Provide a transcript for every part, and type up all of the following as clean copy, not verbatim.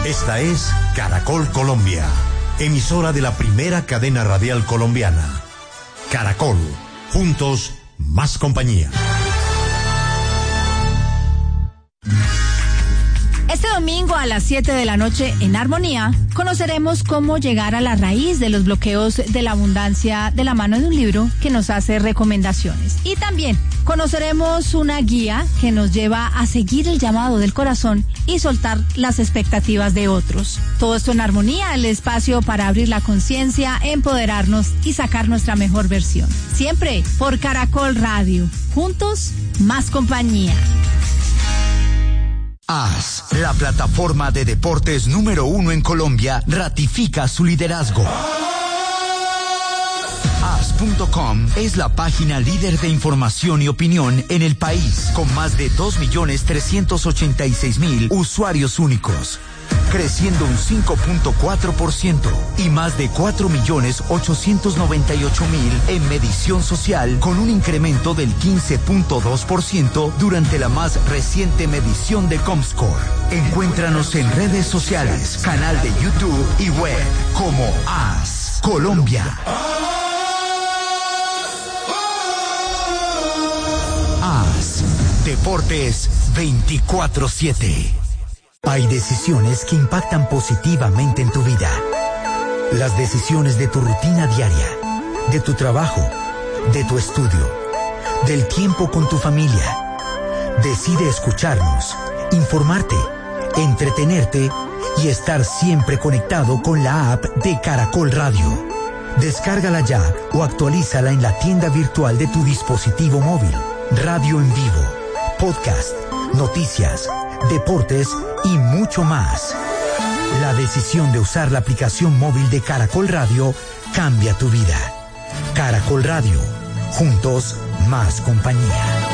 Esta es Caracol Colombia, emisora de la primera cadena radial colombiana. Caracol, juntos, más compañía. Este domingo a las 7 de la noche en Armonía conoceremos cómo llegar a la raíz de los bloqueos de la abundancia de la mano de un libro que nos hace recomendaciones. Y también conoceremos una guía que nos lleva a seguir el llamado del corazón y soltar las expectativas de otros. Todo esto en Armonía, el espacio para abrir la conciencia, empoderarnos y sacar nuestra mejor versión. Siempre por Caracol Radio. Juntos, más compañía. AS, la plataforma de deportes número 1 en Colombia, ratifica su liderazgo. AS.com es la página líder de información y opinión en el país, con más de 2.386.000 usuarios únicos, creciendo un 5.4% y más de 4.898.000 en medición social, con un incremento del 15.2% durante la más reciente medición de Comscore. Encuéntranos en redes sociales, canal de YouTube y web como AS Colombia. AS Deportes 24/7. Hay decisiones que impactan positivamente en tu vida. Las decisiones de tu rutina diaria, de tu trabajo, de tu estudio, del tiempo con tu familia. Decide escucharnos, informarte, entretenerte y estar siempre conectado con la app de Caracol Radio. Descárgala ya o actualízala en la tienda virtual de tu dispositivo móvil. Radio en vivo, podcast, noticias, deportes y mucho más. La decisión de usar la aplicación móvil de Caracol Radio cambia tu vida. Caracol Radio, juntos, más compañía.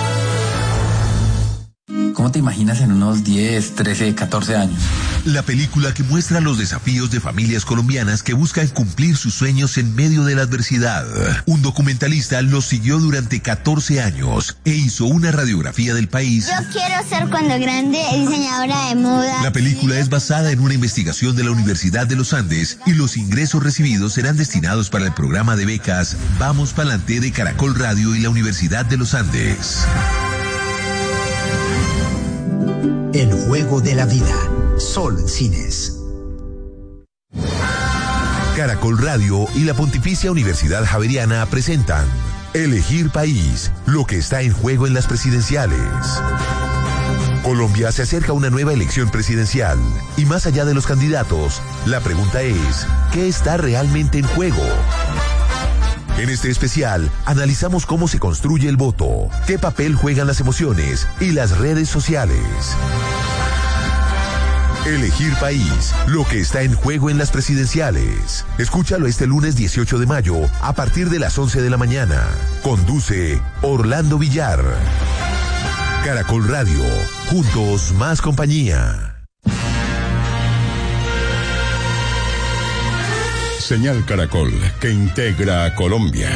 ¿Cómo te imaginas en unos 10, 13, 14 años? La película que muestra los desafíos de familias colombianas que buscan cumplir sus sueños en medio de la adversidad. Un documentalista los siguió durante 14 años e hizo una radiografía del país. Yo quiero ser cuando grande diseñadora de moda. La película es basada en una investigación de la Universidad de los Andes y los ingresos recibidos serán destinados para el programa de becas Vamos Pa'lante de Caracol Radio y la Universidad de los Andes. El juego de la vida. Sol Cines. Caracol Radio y la Pontificia Universidad Javeriana presentan Elegir País, lo que está en juego en las presidenciales. Colombia se acerca a una nueva elección presidencial y más allá de los candidatos, la pregunta es, ¿qué está realmente en juego? En este especial, analizamos cómo se construye el voto, qué papel juegan las emociones y las redes sociales. Elegir País, lo que está en juego en las presidenciales. Escúchalo este lunes 18 de mayo a partir de las 11 de la mañana. Conduce Orlando Villar. Caracol Radio, juntos más compañía. Señal Caracol, que integra a Colombia.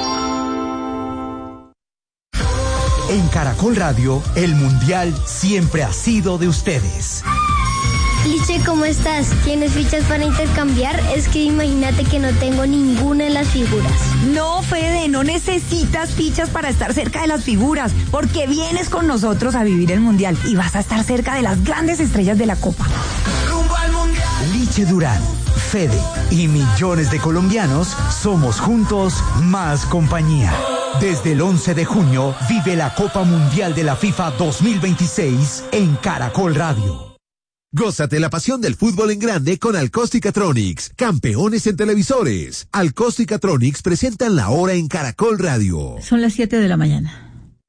En Caracol Radio, el Mundial siempre ha sido de ustedes. Liche, ¿cómo estás? ¿Tienes fichas para intercambiar? Es que imagínate que no tengo ninguna de las figuras. No, Fede, no necesitas fichas para estar cerca de las figuras, porque vienes con nosotros a vivir el Mundial y vas a estar cerca de las grandes estrellas de la Copa. ¡Rumbo al Mundial! Liche Durán, Fede y millones de colombianos somos juntos más compañía. Desde el 11 de junio vive la Copa Mundial de la FIFA 2026 en Caracol Radio. Gózate la pasión del fútbol en grande con Alcosticatronics, campeones en televisores. Alcosticatronics presentan la hora en Caracol Radio. Son las 7 de la mañana.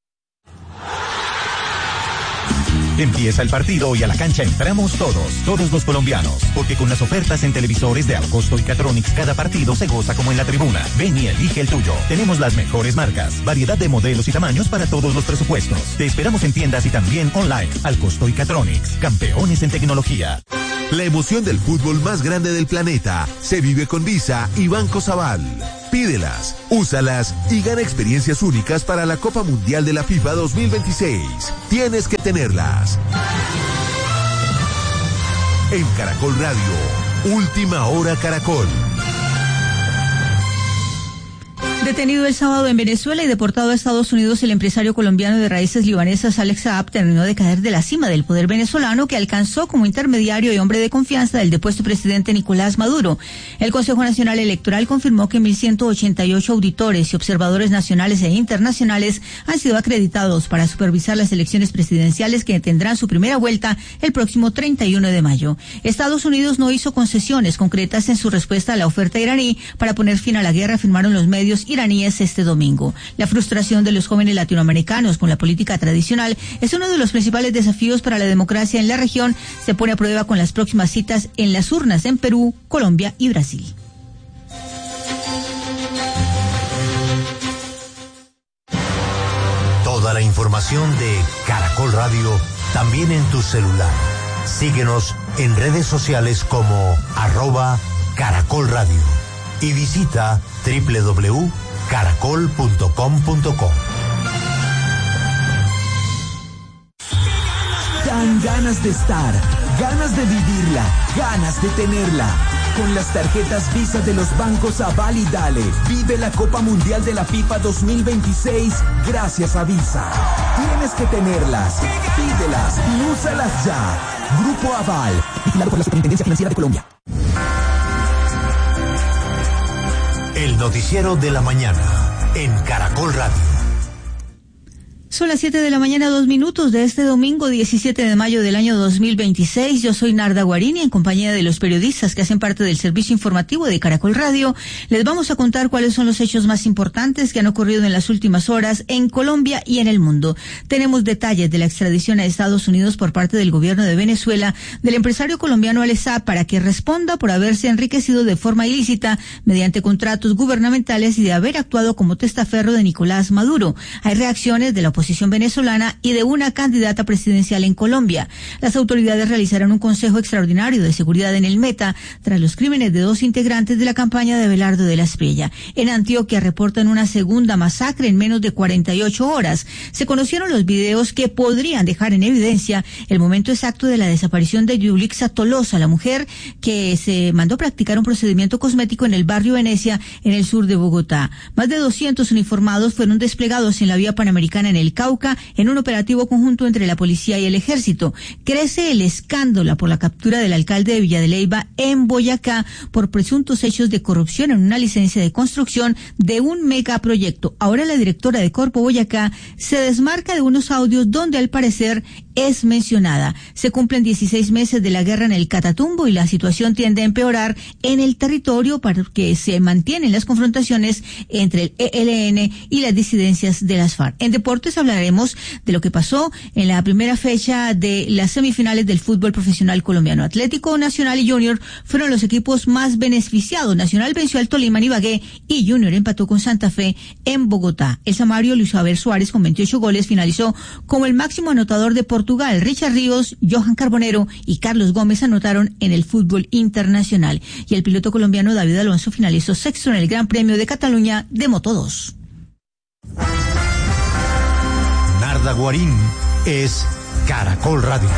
Empieza el partido y a la cancha entramos todos los colombianos, porque con las ofertas en televisores de Alcosto y Catronics cada partido se goza como en la tribuna. Ven y elige el tuyo. Tenemos las mejores marcas, variedad de modelos y tamaños para todos los presupuestos. Te esperamos en tiendas y también online. Alcosto y Catronics, campeones en tecnología. La emoción del fútbol más grande del planeta se vive con Visa y Banco Sabal. Pídelas, úsalas y gana experiencias únicas para la Copa Mundial de la FIFA 2026. Tienes que tenerlas. En Caracol Radio, Última Hora Caracol. Detenido el sábado en Venezuela y deportado a Estados Unidos, el empresario colombiano de raíces libanesas Alex Saab terminó de caer de la cima del poder venezolano que alcanzó como intermediario y hombre de confianza del depuesto presidente Nicolás Maduro. El Consejo Nacional Electoral confirmó que 1.188 auditores y observadores nacionales e internacionales han sido acreditados para supervisar las elecciones presidenciales que tendrán su primera vuelta el próximo 31 de mayo. Estados Unidos no hizo concesiones concretas en su respuesta a la oferta iraní para poner fin a la guerra, afirmaron los medios iraníes este domingo. La frustración de los jóvenes latinoamericanos con la política tradicional es uno de los principales desafíos para la democracia en la región. Se pone a prueba con las próximas citas en las urnas en Perú, Colombia y Brasil. Toda la información de Caracol Radio también en tu celular. Síguenos en redes sociales como @Caracol Radio y visita www.caracol.com.co. Dan ganas de estar, ganas de vivirla, ganas de tenerla. Con las tarjetas Visa de los bancos Aval y Dale, vive la Copa Mundial de la FIFA 2026 gracias a Visa. Tienes que tenerlas, pídelas y úsalas ya. Grupo Aval, vigilado por la Superintendencia Financiera de Colombia. El noticiero de la mañana en Caracol Radio. Son las 7 de la mañana, 2 minutos de este domingo 17 de mayo del año 2026. Yo soy Narda Guarini, en compañía de los periodistas que hacen parte del servicio informativo de Caracol Radio. Les vamos a contar cuáles son los hechos más importantes que han ocurrido en las últimas horas en Colombia y en el mundo. Tenemos detalles de la extradición a Estados Unidos por parte del gobierno de Venezuela del empresario colombiano Alex Saab para que responda por haberse enriquecido de forma ilícita mediante contratos gubernamentales y de haber actuado como testaferro de Nicolás Maduro. Hay reacciones de la oposición venezolana y de una candidata presidencial en Colombia. Las autoridades realizaron un consejo extraordinario de seguridad en el Meta tras los crímenes de 2 integrantes de la campaña de Abelardo de la Espriella. En Antioquia reportan una segunda masacre en menos de 48 horas. Se conocieron los videos que podrían dejar en evidencia el momento exacto de la desaparición de Yulixa Tolosa, la mujer que se mandó practicar un procedimiento cosmético en el barrio Venecia, en el sur de Bogotá. Más de 200 uniformados fueron desplegados en la vía panamericana en el Cauca en un operativo conjunto entre la policía y el ejército. Crece el escándalo por la captura del alcalde de Villa de Leyva en Boyacá por presuntos hechos de corrupción en una licencia de construcción de un megaproyecto. Ahora la directora de Corpo Boyacá se desmarca de unos audios donde al parecer es mencionada. Se cumplen 16 meses de la guerra en el Catatumbo y la situación tiende a empeorar en el territorio porque se mantienen las confrontaciones entre el ELN y las disidencias de las FARC. En deportes hablaremos de lo que pasó en la primera fecha de las semifinales del fútbol profesional colombiano. Atlético Nacional y Junior fueron los equipos más beneficiados. Nacional venció al Tolima en Ibagué y Junior empató con Santa Fe en Bogotá. El samario Luis Javier Suárez, con 28 goles, finalizó como el máximo anotador de Portugal. Richard Ríos, Johan Carbonero y Carlos Gómez anotaron en el fútbol internacional. Y el piloto colombiano David Alonso finalizó sexto en el Gran Premio de Cataluña de Moto2. Narda Guarín es Caracol Radio.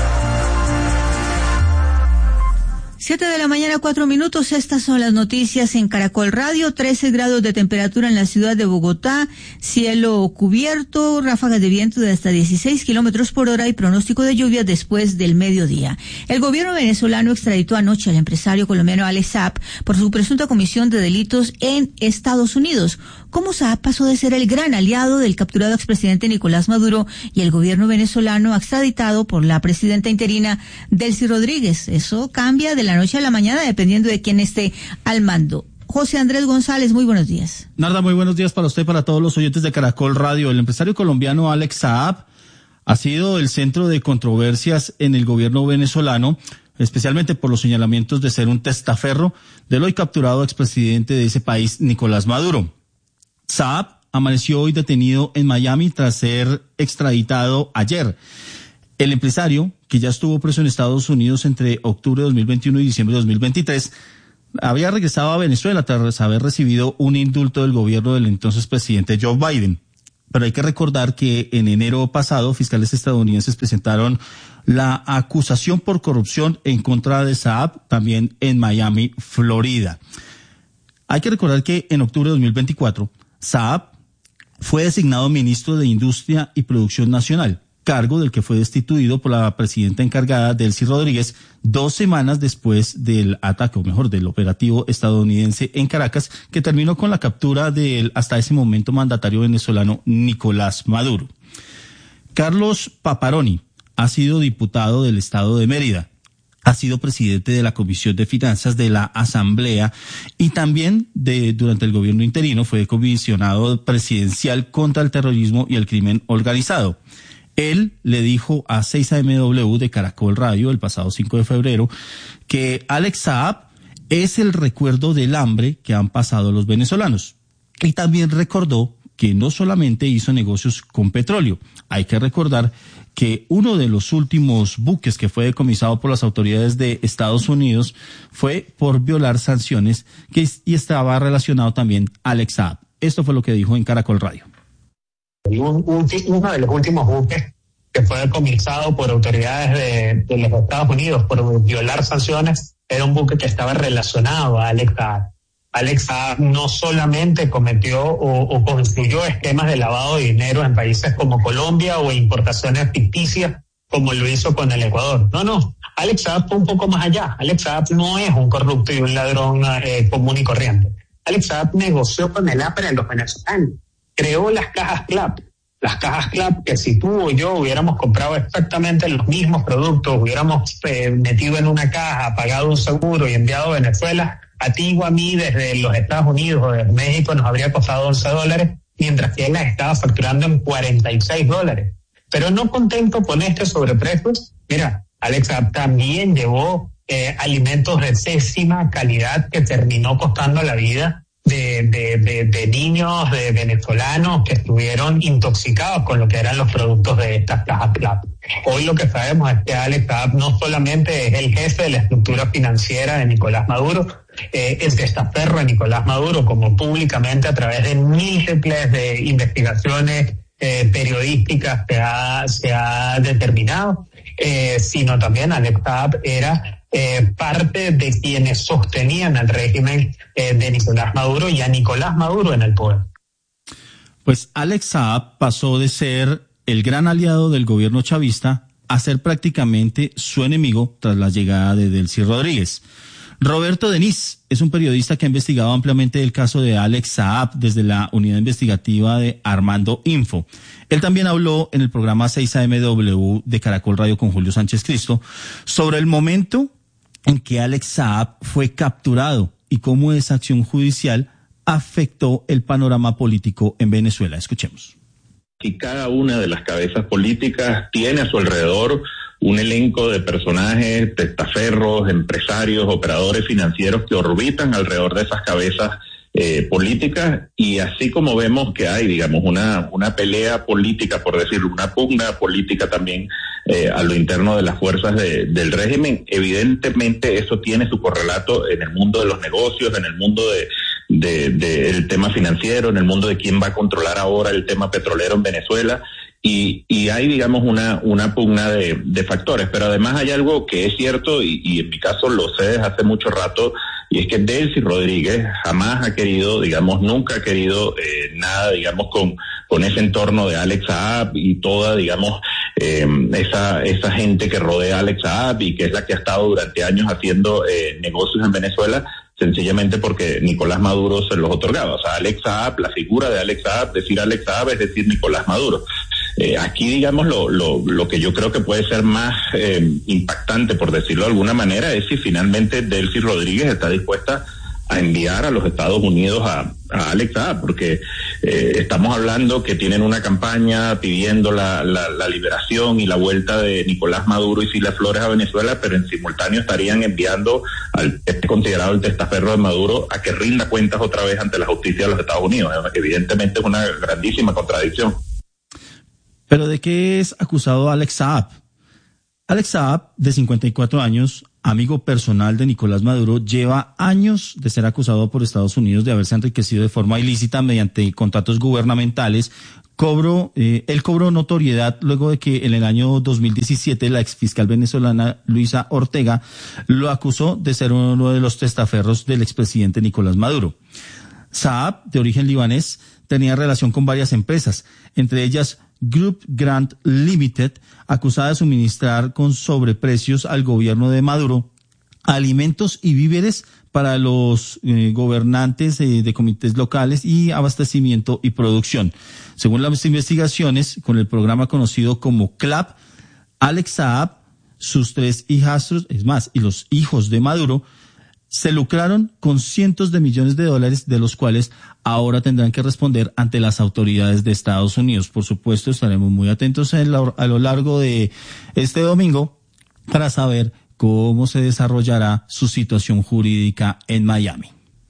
7 de la mañana, 4 minutos. Estas son las noticias en Caracol Radio. 13 grados de temperatura en la ciudad de Bogotá. Cielo cubierto, ráfagas de viento de hasta 16 kilómetros por hora y pronóstico de lluvias después del mediodía. El gobierno venezolano extraditó anoche al empresario colombiano Alex Saab por su presunta comisión de delitos en Estados Unidos. ¿Cómo Saab pasó de ser el gran aliado del capturado expresidente Nicolás Maduro y el gobierno venezolano extraditado por la presidenta interina Delcy Rodríguez? Eso cambia de la noche a la mañana dependiendo de quién esté al mando. José Andrés González, muy buenos días. Narda, muy buenos días para usted y para todos los oyentes de Caracol Radio. El empresario colombiano Alex Saab ha sido el centro de controversias en el gobierno venezolano, especialmente por los señalamientos de ser un testaferro del hoy capturado expresidente de ese país, Nicolás Maduro. Saab amaneció hoy detenido en Miami tras ser extraditado ayer. El empresario, que ya estuvo preso en Estados Unidos entre octubre de 2021 y diciembre de 2023, había regresado a Venezuela tras haber recibido un indulto del gobierno del entonces presidente Joe Biden. pero hay que recordar que en enero pasado fiscales estadounidenses presentaron la acusación por corrupción en contra de Saab, también en Miami, Florida. Hay que recordar que en octubre de 2024, Saab fue designado ministro de Industria y Producción Nacional, cargo del que fue destituido por la presidenta encargada, Delcy Rodríguez, 2 semanas después del ataque, o mejor, del operativo estadounidense en Caracas, que terminó con la captura del hasta ese momento mandatario venezolano Nicolás Maduro. Carlos Paparoni ha sido diputado del estado de Mérida, ha sido presidente de la Comisión de Finanzas de la Asamblea y también durante el gobierno interino fue comisionado presidencial contra el terrorismo y el crimen organizado. Él le dijo a 6AMW de Caracol Radio el pasado 5 de febrero que Alex Saab es el recuerdo del hambre que han pasado los venezolanos. Y también recordó que no solamente hizo negocios con petróleo. Hay que recordar que uno de los últimos buques que fue decomisado por las autoridades de Estados Unidos fue por violar sanciones y estaba relacionado también a Alex Saab. Esto fue lo que dijo en Caracol Radio. Uno de los últimos buques que fue decomisado por autoridades de los Estados Unidos por violar sanciones era un buque que estaba relacionado a Alex Saab. Alex Saab no solamente cometió o construyó esquemas de lavado de dinero en países como Colombia o importaciones ficticias como lo hizo con el Ecuador. No. Alex Saab fue un poco más allá. Alex Saab no es un corrupto y un ladrón común y corriente. Alex Saab negoció con el APRA de los venezolanos. Creó las cajas CLAP. Las cajas CLAP que si tú o yo hubiéramos comprado exactamente los mismos productos, hubiéramos metido en una caja, pagado un seguro y enviado a Venezuela, a ti o a mí desde los Estados Unidos o desde México nos habría costado $11, mientras que él las estaba facturando en $46. Pero no contento con este sobreprecio, mira, Alex Saab también llevó alimentos de pésima calidad que terminó costando la vida de niños, de venezolanos que estuvieron intoxicados con lo que eran los productos de estas cajas CLAP. Hoy lo que sabemos es que Alex Saab no solamente es el jefe de la estructura financiera de Nicolás Maduro, el testaferro de Nicolás Maduro, como públicamente a través de múltiples de investigaciones periodísticas se ha determinado, sino también Alex Saab era parte de quienes sostenían al régimen de Nicolás Maduro y a Nicolás Maduro en el poder. Pues Alex Saab pasó de ser el gran aliado del gobierno chavista a ser prácticamente su enemigo tras la llegada de Delcy Rodríguez. Roberto Denis es un periodista que ha investigado ampliamente el caso de Alex Saab desde la unidad investigativa de Armando Info. Él también habló en el programa 6AMW de Caracol Radio con Julio Sánchez Cristo sobre el momento en que Alex Saab fue capturado y cómo esa acción judicial afectó el panorama político en Venezuela. Escuchemos. Y cada una de las cabezas políticas tiene a su alrededor un elenco de personajes, testaferros, empresarios, operadores financieros que orbitan alrededor de esas cabezas políticas, y así como vemos que hay, digamos, una pelea política, por decirlo, una pugna política también a lo interno de las fuerzas del régimen, evidentemente eso tiene su correlato en el mundo de los negocios, en el mundo del tema financiero, en el mundo de quién va a controlar ahora el tema petrolero en Venezuela. Y hay, digamos, una pugna de factores, pero además hay algo que es cierto y en mi caso lo sé desde hace mucho rato, y es que Delcy Rodríguez jamás ha querido, digamos, nunca ha querido nada, digamos, con ese entorno de Alex Saab y toda, digamos, esa gente que rodea a Alex Saab y que es la que ha estado durante años haciendo negocios en Venezuela, sencillamente porque Nicolás Maduro se los otorgaba. O sea, Alex Saab, la figura de Alex Saab, decir Alex Saab es decir Nicolás Maduro. Aquí, digamos, lo que yo creo que puede ser más impactante, por decirlo de alguna manera, es si finalmente Delcy Rodríguez está dispuesta a enviar a los Estados Unidos a Alex Saab, porque estamos hablando que tienen una campaña pidiendo la liberación y la vuelta de Nicolás Maduro y Cilia Flores a Venezuela, pero en simultáneo estarían enviando al considerado el testaferro de Maduro a que rinda cuentas otra vez ante la justicia de los Estados Unidos. Evidentemente es una grandísima contradicción. ¿Pero de qué es acusado Alex Saab? Alex Saab, de 54 años, amigo personal de Nicolás Maduro, lleva años de ser acusado por Estados Unidos de haberse enriquecido de forma ilícita mediante contratos gubernamentales él cobró notoriedad luego de que en el año 2017 la exfiscal venezolana Luisa Ortega lo acusó de ser uno de los testaferros del expresidente Nicolás Maduro. Saab, de origen libanés, tenía relación con varias empresas, entre ellas Group Grant Limited, acusada de suministrar con sobreprecios al gobierno de Maduro alimentos y víveres para los gobernantes de comités locales y abastecimiento y producción. Según las investigaciones, con el programa conocido como CLAP, Alex Saab, sus 3 hijastros, es más, y los hijos de Maduro, se lucraron con cientos de millones de dólares, de los cuales ahora tendrán que responder ante las autoridades de Estados Unidos. Por supuesto, estaremos muy atentos a lo largo de este domingo para saber cómo se desarrollará su situación jurídica en Miami.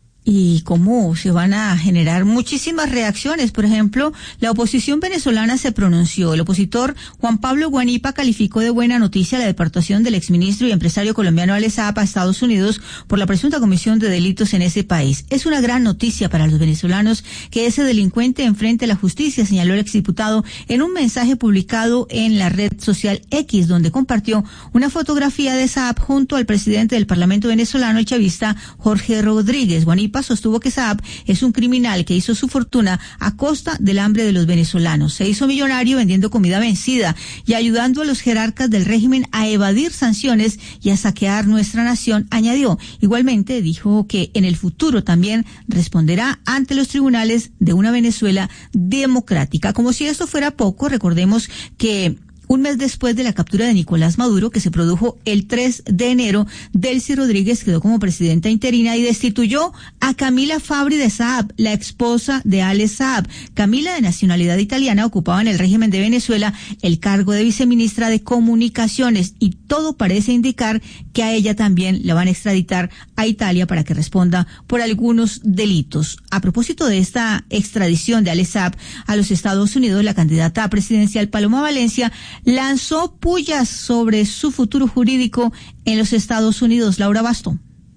Y cómo se van a generar muchísimas reacciones. Por ejemplo, la oposición venezolana se pronunció. El opositor Juan Pablo Guanipa calificó de buena noticia la deportación del exministro y empresario colombiano Alex Saab a Estados Unidos por la presunta comisión de delitos en ese país. Es una gran noticia para los venezolanos que ese delincuente enfrente a la justicia, señaló el exdiputado en un mensaje publicado en la red social X, donde compartió una fotografía de Saab junto al presidente del Parlamento venezolano, el chavista Jorge Rodríguez. Guanipa sostuvo que Saab es un criminal que hizo su fortuna a costa del hambre de los venezolanos. Se hizo millonario vendiendo comida vencida y ayudando a los jerarcas del régimen a evadir sanciones y a saquear nuestra nación, añadió. Igualmente dijo que en el futuro también responderá ante los tribunales de una Venezuela democrática. Como si esto fuera poco, recordemos que un mes después de la captura de Nicolás Maduro, que se produjo el 3 de enero, Delcy Rodríguez quedó como presidenta interina y destituyó a Camila Fabri de Saab, la esposa de Alex Saab. Camila, de nacionalidad italiana, ocupaba en el régimen de Venezuela el cargo de viceministra de Comunicaciones y todo parece indicar que a ella también la van a extraditar a Italia para que responda por algunos delitos. A propósito de esta extradición de Alex Saab a los Estados Unidos, la candidata presidencial Paloma Valencia lanzó pullas sobre su futuro jurídico en los Estados Unidos. Laura Basto.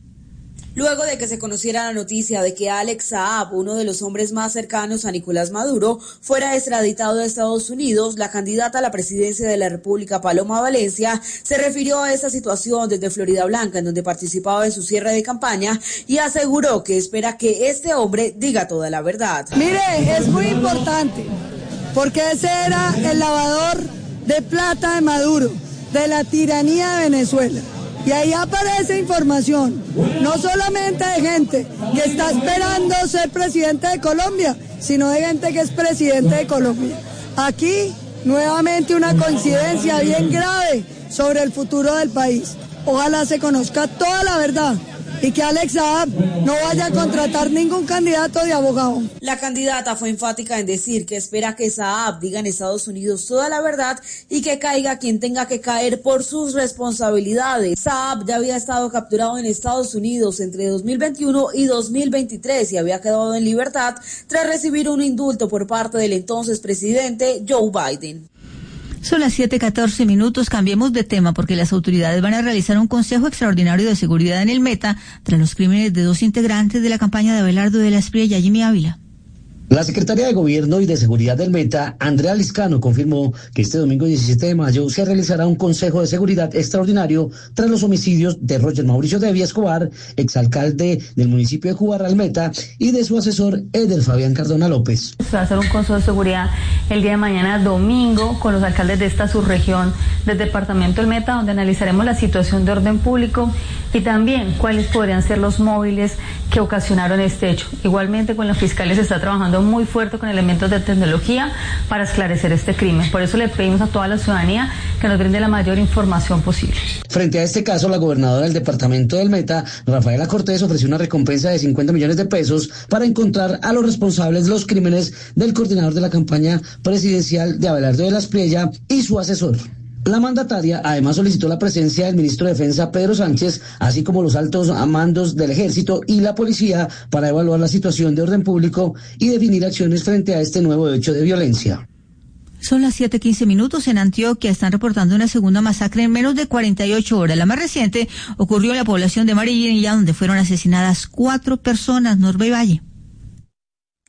Luego de que se conociera la noticia de que Alex Saab, uno de los hombres más cercanos a Nicolás Maduro, fuera extraditado a Estados Unidos, la candidata a la presidencia de la República, Paloma Valencia, se refirió a esa situación desde Florida Blanca, en donde participaba en su cierre de campaña, y aseguró que espera que este hombre diga toda la verdad. Mire, es muy importante, porque ese era el lavador de plata de Maduro, de la tiranía de Venezuela. Y ahí aparece información, no solamente de gente que está esperando ser presidente de Colombia, sino de gente que es presidente de Colombia. Aquí, nuevamente una coincidencia bien grave sobre el futuro del país. Ojalá se conozca toda la verdad y que Alex Saab no vaya a contratar ningún candidato de abogado. La candidata fue enfática en decir que espera que Saab diga en Estados Unidos toda la verdad y que caiga quien tenga que caer por sus responsabilidades. Saab ya había estado capturado en Estados Unidos entre 2021 y 2023 y había quedado en libertad tras recibir un indulto por parte del entonces presidente Joe Biden. Son las 7:14, cambiemos de tema porque las autoridades van a realizar un consejo extraordinario de seguridad en el Meta tras los crímenes de 2 integrantes de la campaña de Abelardo de la Espriella, Jimmy Ávila. La secretaria de Gobierno y de Seguridad del Meta, Andrea Liscano, confirmó que este domingo 17 de mayo se realizará un consejo de seguridad extraordinario tras los homicidios de Roger Mauricio Devia Escobar, exalcalde del municipio de Jubarral Meta, y de su asesor Eder Fabián Cardona López. Se va a hacer un consejo de seguridad el día de mañana, domingo, con los alcaldes de esta subregión del departamento del Meta, donde analizaremos la situación de orden público y también cuáles podrían ser los móviles que ocasionaron este hecho. Igualmente con los fiscales se está trabajando muy fuerte con elementos de tecnología para esclarecer este crimen. Por eso le pedimos a toda la ciudadanía que nos brinde la mayor información posible. Frente a este caso, la gobernadora del departamento del Meta, Rafaela Cortés, ofreció una recompensa de 50 millones de pesos para encontrar a los responsables de los crímenes del coordinador de la campaña presidencial de Abelardo de la Espriella y su asesor. La mandataria además solicitó la presencia del ministro de Defensa, Pedro Sánchez, así como los altos mandos del Ejército y la Policía para evaluar la situación de orden público y definir acciones frente a este nuevo hecho de violencia. Son las 7:15. En Antioquia están reportando una segunda masacre en menos de 48 horas. La más reciente ocurrió en la población de Marinilla, donde fueron asesinadas 4 personas. Norbe Valle.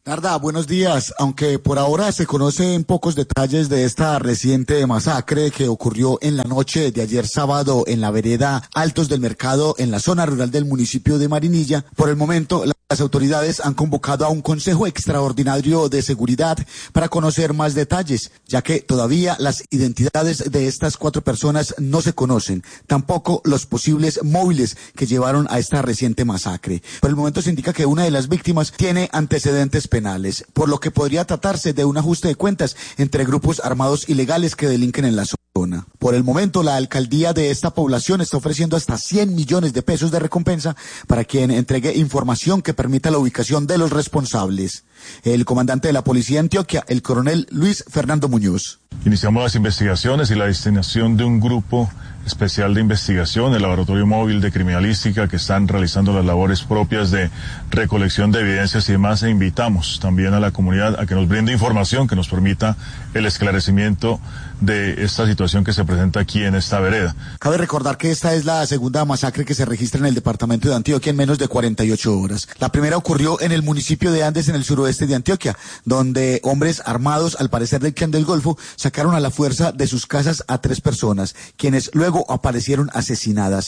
Narda, buenos días. Aunque por ahora se conocen pocos detalles de esta reciente masacre que ocurrió en la noche de ayer sábado en la vereda Altos del Mercado, en la zona rural del municipio de Marinilla, por el momento las autoridades han convocado a un consejo extraordinario de seguridad para conocer más detalles, ya que todavía las identidades de estas 4 personas no se conocen, tampoco los posibles móviles que llevaron a esta reciente masacre. Por el momento se indica que una de las víctimas tiene antecedentes penales, por lo que podría tratarse de un ajuste de cuentas entre grupos armados ilegales que delinquen en la zona. Por el momento, la alcaldía de esta población está ofreciendo hasta 100 millones de pesos de recompensa para quien entregue información que permita la ubicación de los responsables. El comandante de la Policía de Antioquia, el coronel Luis Fernando Muñoz. Iniciamos las investigaciones y la destinación de un grupo especial de investigación, el Laboratorio Móvil de Criminalística, que están realizando las labores propias de recolección de evidencias y demás, e invitamos también a la comunidad a que nos brinde información que nos permita el esclarecimiento de esta situación que se presenta aquí en esta vereda. Cabe recordar que esta es la segunda masacre que se registra en el departamento de Antioquia en menos de 48 horas. La primera ocurrió en el municipio de Andes, en el suroeste de Antioquia, donde hombres armados, al parecer del Clan del Golfo, sacaron a la fuerza de sus casas a 3 personas, quienes luego aparecieron asesinadas.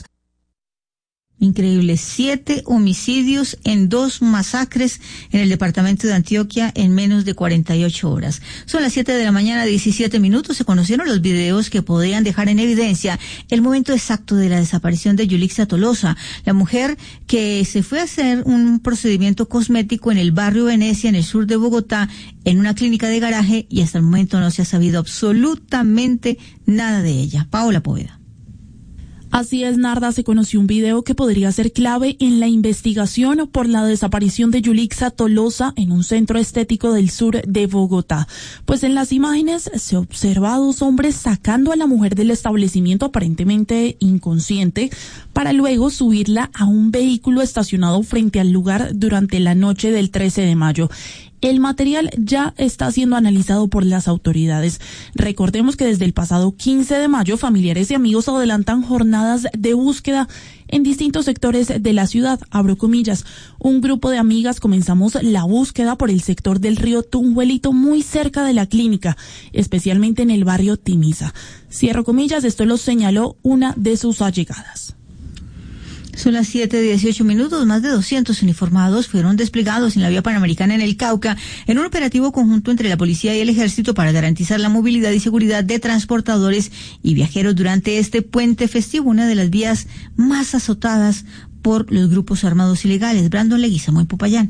Increíble, 7 homicidios en 2 masacres en el departamento de Antioquia en menos de 48 horas. Son las 7 de la mañana, 17 minutos. Se conocieron los videos que podrían dejar en evidencia el momento exacto de la desaparición de Yulixa Tolosa, la mujer que se fue a hacer un procedimiento cosmético en el barrio Venecia, en el sur de Bogotá, en una clínica de garaje, y hasta el momento no se ha sabido absolutamente nada de ella. Paola Poveda. Así es, Narda, se conoció un video que podría ser clave en la investigación por la desaparición de Yulixa Tolosa en un centro estético del sur de Bogotá. Pues en las imágenes se observa a 2 hombres sacando a la mujer del establecimiento aparentemente inconsciente para luego subirla a un vehículo estacionado frente al lugar durante la noche del 13 de mayo. El material ya está siendo analizado por las autoridades. Recordemos que desde el pasado 15 de mayo, familiares y amigos adelantan jornadas de búsqueda en distintos sectores de la ciudad. Abro comillas, un grupo de amigas comenzamos la búsqueda por el sector del río Tunjuelito, muy cerca de la clínica, especialmente en el barrio Timisa. Cierro comillas, esto lo señaló una de sus allegadas. Son las 7:18 minutos. Más de 200 uniformados fueron desplegados en la vía panamericana en el Cauca en un operativo conjunto entre la policía y el ejército para garantizar la movilidad y seguridad de transportadores y viajeros durante este puente festivo, una de las vías más azotadas por los grupos armados ilegales. Brandon Leguizamo en Popayán.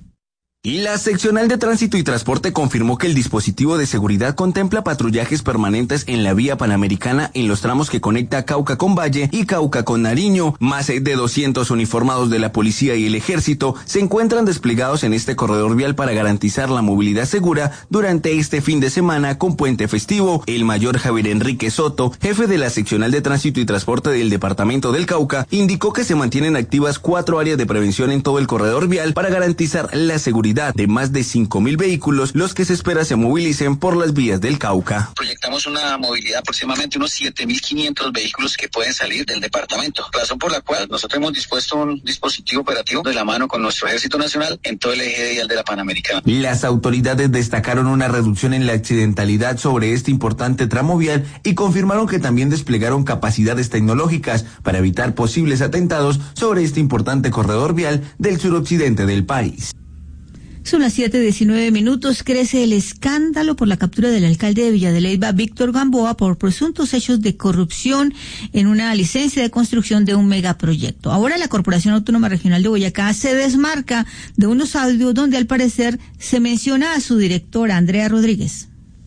Y la seccional de tránsito y transporte confirmó que el dispositivo de seguridad contempla patrullajes permanentes en la vía panamericana en los tramos que conecta Cauca con Valle y Cauca con Nariño. Más de 200 uniformados de la policía y el ejército se encuentran desplegados en este corredor vial para garantizar la movilidad segura durante este fin de semana con puente festivo. El mayor Javier Enrique Soto, jefe de la seccional de tránsito y transporte del departamento del Cauca, indicó que se mantienen activas 4 áreas de prevención en todo el corredor vial para garantizar la seguridad de más de 5.000 vehículos, los que se espera se movilicen por las vías del Cauca. Proyectamos una movilidad de aproximadamente unos 7.500 vehículos que pueden salir del departamento, razón por la cual nosotros hemos dispuesto un dispositivo operativo de la mano con nuestro Ejército Nacional en todo el eje vial de la Panamericana. Las autoridades destacaron una reducción en la accidentalidad sobre este importante tramo vial y confirmaron que también desplegaron capacidades tecnológicas para evitar posibles atentados sobre este importante corredor vial del suroccidente del país. Son las 7:19 minutos. Crece el escándalo por la captura del alcalde de Villa de Leyva, Víctor Gamboa, por presuntos hechos de corrupción en una licencia de construcción de un megaproyecto. Ahora la Corporación Autónoma Regional de Boyacá se desmarca de unos audios donde al parecer se menciona a su directora, Andrea Rodríguez.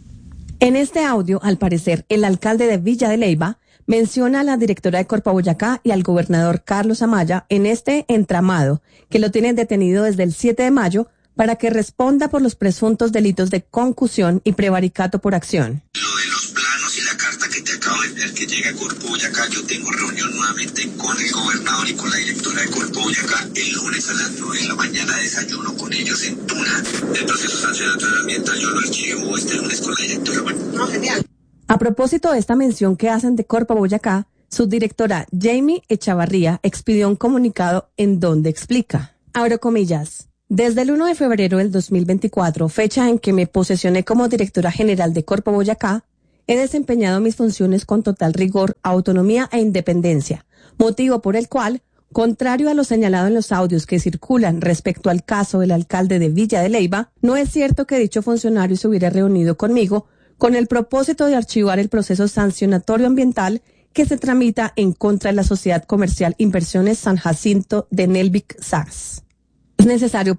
En este audio, al parecer, el alcalde de Villa de Leyva menciona a la directora de Corpa Boyacá y al gobernador Carlos Amaya en este entramado, que lo tienen detenido desde el 7 de mayo, para que responda por los presuntos delitos de concusión y prevaricato por acción. Lo de los planos y la carta que te acabo de enviar que llega a Corpo Boyacá, yo tengo reunión nuevamente con el gobernador y con la directora de Corpo Boyacá el lunes a las 9 de la mañana, desayuno con ellos en Tuna. El proceso sancionatorio ambiental yo lo archivo este lunes con la directora. No, genial. A propósito de esta mención que hacen de Corpo Boyacá, su directora Jamie Echavarría expidió un comunicado en donde explica, abro comillas, Desde el 1 de febrero del 2024, fecha en que me posesioné como directora general de Corpo Boyacá, he desempeñado mis funciones con total rigor, autonomía e independencia, motivo por el cual, contrario a lo señalado en los audios que circulan respecto al caso del alcalde de Villa de Leyva, no es cierto que dicho funcionario se hubiera reunido conmigo con el propósito de archivar el proceso sancionatorio ambiental que se tramita en contra de la Sociedad Comercial Inversiones San Jacinto de Nelvic SAS. Es necesario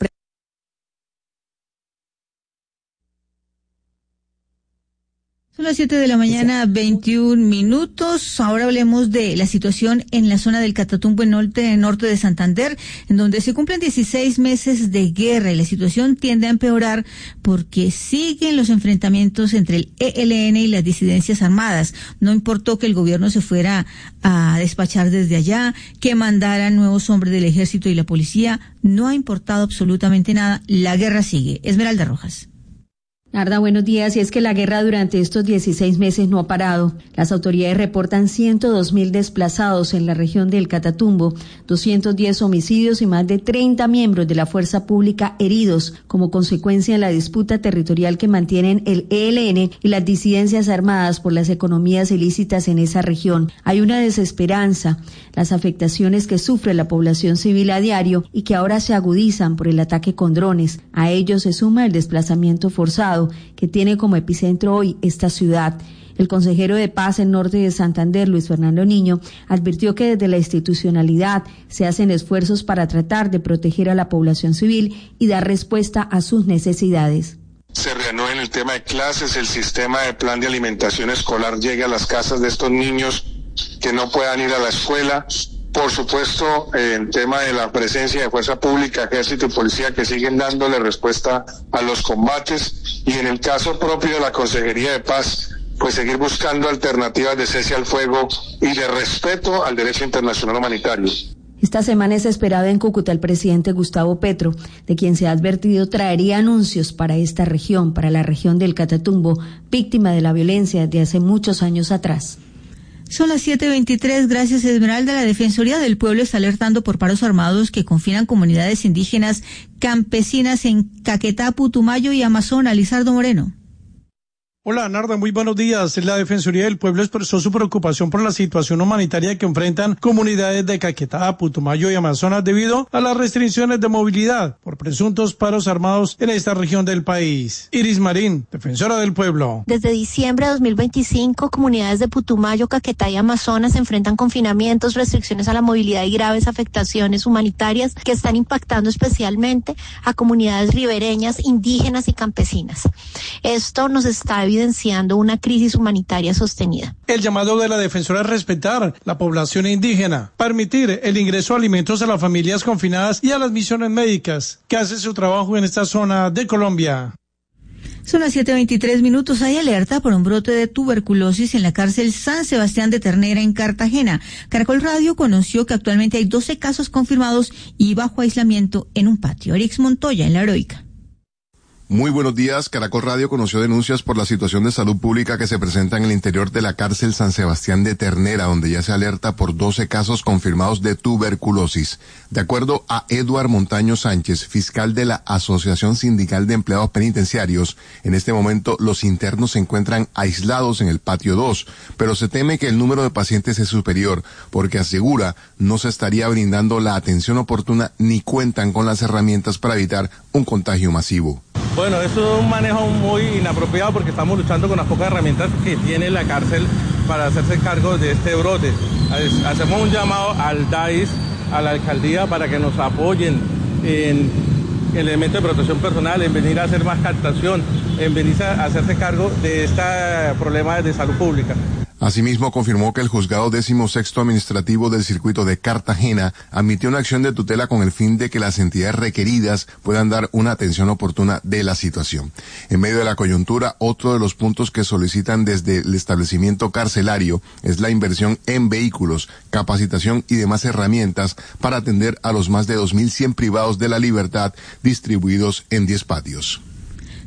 Son las 7 de la mañana, 21 minutos. Ahora hablemos de la situación en la zona del Catatumbo, en norte de Santander, en donde se cumplen 16 meses de guerra y la situación tiende a empeorar porque siguen los enfrentamientos entre el ELN y las disidencias armadas. No importó que el gobierno se fuera a despachar desde allá, que mandaran nuevos hombres del ejército y la policía, no ha importado absolutamente nada. La guerra sigue. Esmeralda Rojas. Narda, buenos días. Y es que la guerra durante estos 16 meses no ha parado. Las autoridades reportan 102.000 desplazados en la región del Catatumbo, 210 homicidios y más de 30 miembros de la fuerza pública heridos como consecuencia de la disputa territorial que mantienen el ELN y las disidencias armadas por las economías ilícitas en esa región. Hay una desesperanza, las afectaciones que sufre la población civil a diario y que ahora se agudizan por el ataque con drones. A ello se suma el desplazamiento forzado que tiene como epicentro hoy esta ciudad. El consejero de Paz en norte de Santander, Luis Fernando Niño, advirtió que desde la institucionalidad se hacen esfuerzos para tratar de proteger a la población civil y dar respuesta a sus necesidades. Se reanudó en el tema de clases, el sistema de plan de alimentación escolar llegue a las casas de estos niños que no puedan ir a la escuela. Por supuesto, en tema de la presencia de fuerza pública, ejército y policía que siguen dándole respuesta a los combates, y en el caso propio de la Consejería de Paz, pues seguir buscando alternativas de cese al fuego y de respeto al derecho internacional humanitario. Esta semana es esperado en Cúcuta el presidente Gustavo Petro, de quien se ha advertido traería anuncios para esta región, para la región del Catatumbo, víctima de la violencia de hace muchos años atrás. Son las 7:23, gracias Esmeralda. La Defensoría del Pueblo está alertando por paros armados que confinan comunidades indígenas campesinas en Caquetá, Putumayo y Amazonas. Lizardo Moreno. Hola, Narda, muy buenos días. La Defensoría del Pueblo expresó su preocupación por la situación humanitaria que enfrentan comunidades de Caquetá, Putumayo y Amazonas debido a las restricciones de movilidad por presuntos paros armados en esta región del país. Iris Marín, Defensora del Pueblo. Desde diciembre de 2025, comunidades de Putumayo, Caquetá y Amazonas enfrentan confinamientos, restricciones a la movilidad y graves afectaciones humanitarias que están impactando especialmente a comunidades ribereñas, indígenas y campesinas. Esto nos está evidenciando una crisis humanitaria sostenida. El llamado de la defensora es respetar la población indígena, permitir el ingreso de alimentos a las familias confinadas y a las misiones médicas que hacen su trabajo en esta zona de Colombia. Son las 7:23 minutos. Hay alerta por un brote de tuberculosis en la cárcel San Sebastián de Ternera en Cartagena. Caracol Radio conoció que actualmente hay 12 casos confirmados y bajo aislamiento en un patio. Erix Montoya en La Heroica. Muy buenos días. Caracol Radio conoció denuncias por la situación de salud pública que se presenta en el interior de la cárcel San Sebastián de Ternera, donde ya se alerta por 12 casos confirmados de tuberculosis. De acuerdo a Eduard Montaño Sánchez, fiscal de la Asociación Sindical de Empleados Penitenciarios, en este momento los internos se encuentran aislados en el patio 2, pero se teme que el número de pacientes es superior, porque asegura no se estaría brindando la atención oportuna ni cuentan con las herramientas para evitar un contagio masivo. Bueno, eso es un manejo muy inapropiado porque estamos luchando con las pocas herramientas que tiene la cárcel para hacerse cargo de este brote. Hacemos un llamado al DAIS, a la alcaldía, para que nos apoyen en elementos de protección personal, en venir a hacer más captación, en venir a hacerse cargo de este problema de salud pública. Asimismo, confirmó que el juzgado 16º administrativo del circuito de Cartagena admitió una acción de tutela con el fin de que las entidades requeridas puedan dar una atención oportuna de la situación. En medio de la coyuntura, otro de los puntos que solicitan desde el establecimiento carcelario es la inversión en vehículos, capacitación y demás herramientas para atender a los más de 2.100 privados de la libertad distribuidos en 10 patios.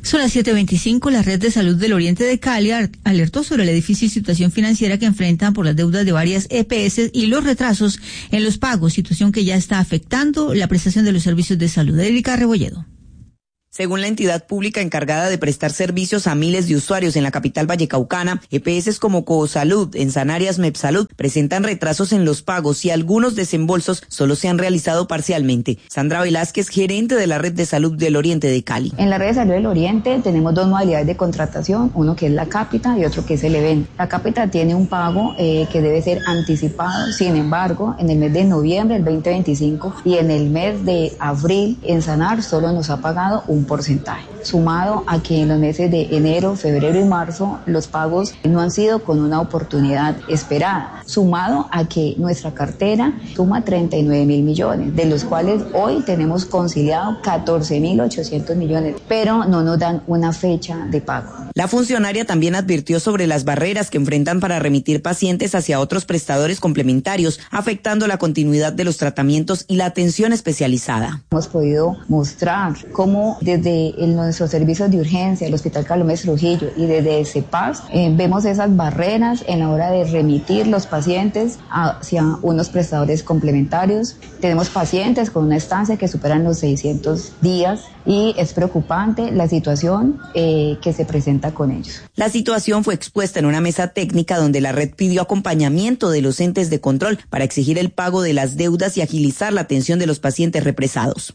Son las 7:25. La Red de Salud del Oriente de Cali alertó sobre la difícil situación financiera que enfrentan por las deudas de varias EPS y los retrasos en los pagos, situación que ya está afectando la prestación de los servicios de salud. Erika Rebolledo. Según la entidad pública encargada de prestar servicios a miles de usuarios en la capital vallecaucana, EPS como Coosalud, en Sanarias Mepsalud, presentan retrasos en los pagos y algunos desembolsos solo se han realizado parcialmente. Sandra Velázquez, gerente de la Red de Salud del Oriente de Cali. En la Red de Salud del Oriente tenemos dos modalidades de contratación, uno que es la cápita y otro que es el evento. La cápita tiene un pago que debe ser anticipado, sin embargo, en el mes de noviembre del 2025 y en el mes de abril en Sanar solo nos ha pagado un porcentaje, sumado a que en los meses de enero, febrero y marzo los pagos no han sido con una oportunidad esperada, sumado a que nuestra cartera suma 39.000 millones, de los cuales hoy tenemos conciliado 14.800 millones, pero no nos dan una fecha de pago. La funcionaria también advirtió sobre las barreras que enfrentan para remitir pacientes hacia otros prestadores complementarios, afectando la continuidad de los tratamientos y la atención especializada. Hemos podido mostrar cómo desde nuestros servicios de urgencia, el Hospital Carlos Gómez Trujillo y desde CEPAS, vemos esas barreras en la hora de remitir los pacientes hacia unos prestadores complementarios. Tenemos pacientes con una estancia que superan los 600 días y es preocupante la situación que se presenta con ellos. La situación fue expuesta en una mesa técnica donde la red pidió acompañamiento de los entes de control para exigir el pago de las deudas y agilizar la atención de los pacientes represados.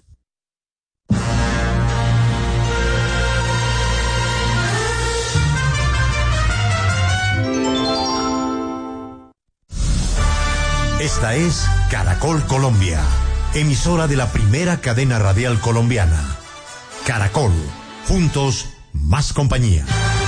Esta es Caracol Colombia, emisora de la primera cadena radial colombiana. Caracol, juntos, más compañía.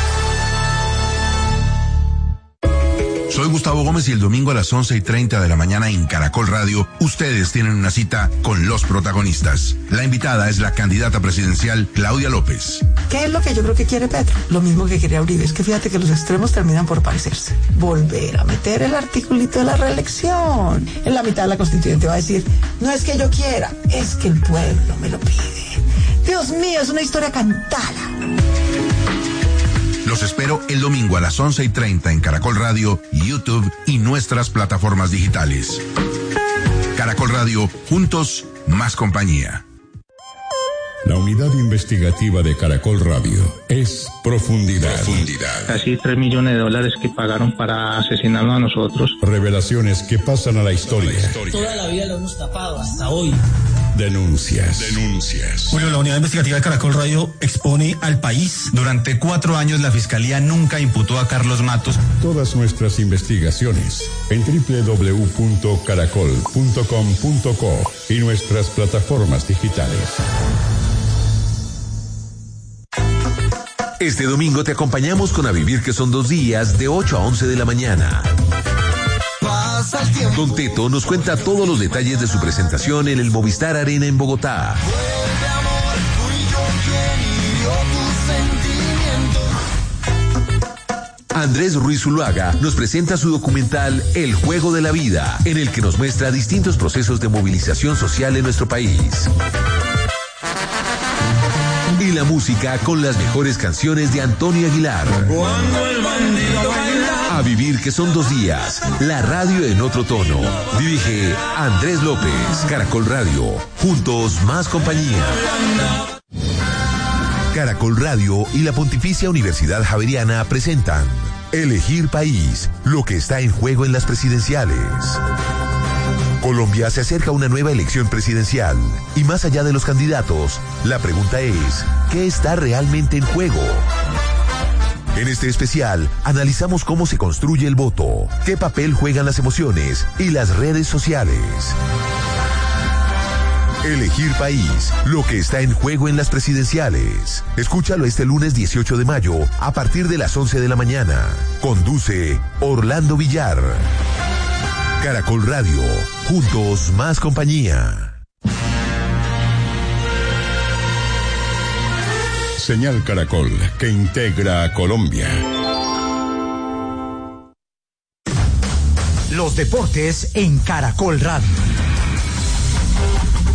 Soy Gustavo Gómez y el domingo a las 11:30 de la mañana en Caracol Radio, ustedes tienen una cita con los protagonistas. La invitada es la candidata presidencial Claudia López. ¿Qué es lo que yo creo que quiere Petro? Lo mismo que quería Uribe. Es que fíjate que los extremos terminan por parecerse. Volver a meter el articulito de la reelección. En la mitad de la constituyente va a decir, no es que yo quiera, es que el pueblo me lo pide. Dios mío, es una historia cantada. Los espero el domingo a las 11:30 en Caracol Radio, YouTube y nuestras plataformas digitales. Caracol Radio, juntos, más compañía. La unidad investigativa de Caracol Radio es Profundidad. Casi $3 millones que pagaron para asesinarnos a nosotros. Revelaciones que pasan a la historia. Toda la vida lo hemos tapado hasta hoy. Denuncias. Julio, la unidad investigativa de Caracol Radio expone al país. Durante 4 años la Fiscalía nunca imputó a Carlos Matos. Todas nuestras investigaciones en www.caracol.com.co y nuestras plataformas digitales. Este domingo te acompañamos con A Vivir, que son 2 días, de 8 a 11 de la mañana. Don Teto nos cuenta todos los detalles de su presentación en el Movistar Arena en Bogotá. Andrés Ruiz Zuluaga nos presenta su documental El Juego de la Vida, en el que nos muestra distintos procesos de movilización social en nuestro país. Y la música con las mejores canciones de Antonio Aguilar. Cuando el bandido baila. A Vivir, que son 2 días. La radio en otro tono. Dirige Andrés López. Caracol Radio. Juntos, más compañía. Caracol Radio y la Pontificia Universidad Javeriana presentan Elegir País, lo que está en juego en las presidenciales. Colombia se acerca a una nueva elección presidencial y más allá de los candidatos, la pregunta es, ¿qué está realmente en juego? En este especial, analizamos cómo se construye el voto, qué papel juegan las emociones y las redes sociales. Elegir País, lo que está en juego en las presidenciales. Escúchalo este lunes 18 de mayo a partir de las 11 de la mañana. Conduce Orlando Villar. Caracol Radio, juntos, más compañía. Señal Caracol, que integra a Colombia. Los deportes en Caracol Radio.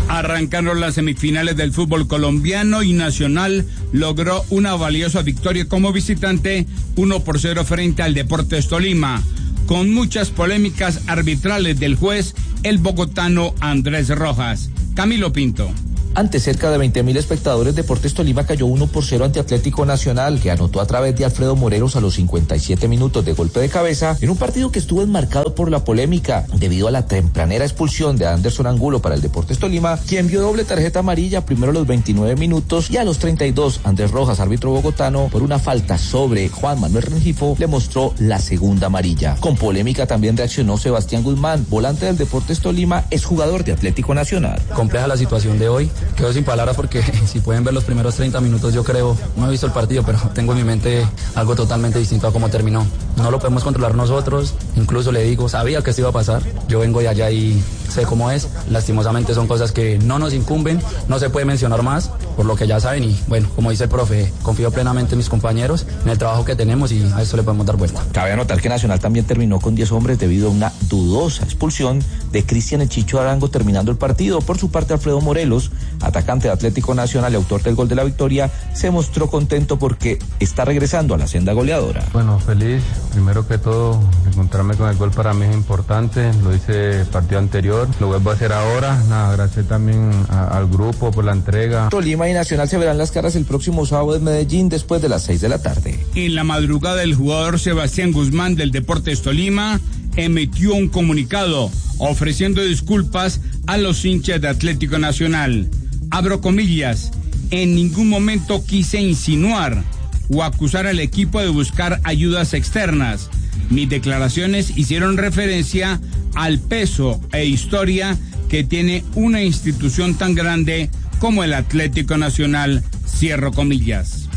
Arrancaron las semifinales del fútbol colombiano y Nacional logró una valiosa victoria como visitante 1-0 frente al Deportes Tolima, con muchas polémicas arbitrales del juez, el bogotano Andrés Rojas. Camilo Pinto. Ante cerca de 20.000 espectadores, Deportes Tolima cayó 1-0 ante Atlético Nacional, que anotó a través de Alfredo Morelos a los 57 minutos de golpe de cabeza, en un partido que estuvo enmarcado por la polémica, debido a la tempranera expulsión de Anderson Angulo para el Deportes Tolima, quien vio doble tarjeta amarilla primero a los 29 minutos y a los 32, Andrés Rojas, árbitro bogotano, por una falta sobre Juan Manuel Rengifo, le mostró la segunda amarilla. Con polémica también reaccionó Sebastián Guzmán, volante del Deportes Tolima, exjugador de Atlético Nacional. Compleja la situación de hoy. Quedo sin palabras porque si pueden ver los primeros 30 minutos, yo creo, no he visto el partido, pero tengo en mi mente algo totalmente distinto a cómo terminó. No lo podemos controlar nosotros, incluso le digo, sabía que esto iba a pasar, yo vengo de allá y sé cómo es, lastimosamente son cosas que no nos incumben, no se puede mencionar más, por lo que ya saben y bueno, como dice el profe, confío plenamente en mis compañeros, en el trabajo que tenemos y a eso le podemos dar vuelta. Cabe anotar que Nacional también terminó con 10 hombres debido a una dudosa expulsión de Cristian El Chicho Arango terminando el partido. Por su parte, Alfredo Morelos, atacante de Atlético Nacional y autor del gol de la victoria, se mostró contento porque está regresando a la senda goleadora. Bueno, feliz, primero que todo, encontrarme con el gol para mí es importante, lo hice el partido anterior, lo vuelvo a hacer ahora, gracias también al grupo por la entrega. Tolima y Nacional se verán las caras el próximo sábado en Medellín después de las 6 de la tarde. En la madrugada, el jugador Sebastián Guzmán del Deportes Tolima emitió un comunicado ofreciendo disculpas a los hinchas de Atlético Nacional. Abro comillas, en ningún momento quise insinuar o acusar al equipo de buscar ayudas externas. Mis declaraciones hicieron referencia al peso e historia que tiene una institución tan grande como el Atlético Nacional, cierro comillas.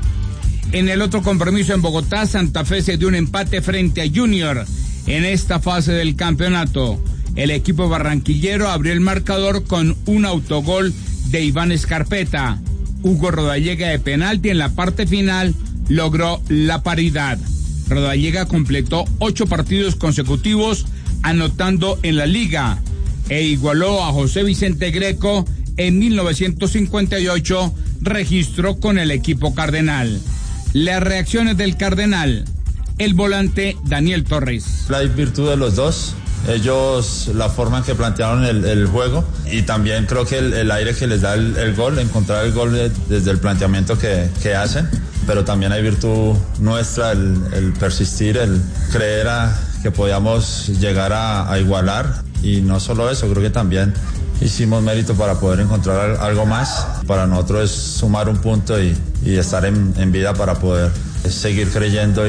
En el otro compromiso en Bogotá, Santa Fe se dio un empate frente a Junior en esta fase del campeonato. El equipo barranquillero abrió el marcador con un autogol de Iván Escarpeta. Hugo Rodallega de penalti en la parte final logró la paridad. Rodallega completó 8 partidos consecutivos anotando en la liga e igualó a José Vicente Greco en 1958, registró con el equipo cardenal. Las reacciones del Cardenal, el volante Daniel Torres. La virtud de los dos, ellos la forma en que plantearon el juego y también creo que el aire que les da el gol, encontrar el gol desde el planteamiento que hacen, pero también hay virtud nuestra, el persistir, el creer que podíamos llegar a igualar y no solo eso, creo que también hicimos mérito para poder encontrar algo más. Para nosotros es sumar un punto y estar en vida para poder seguir creyendo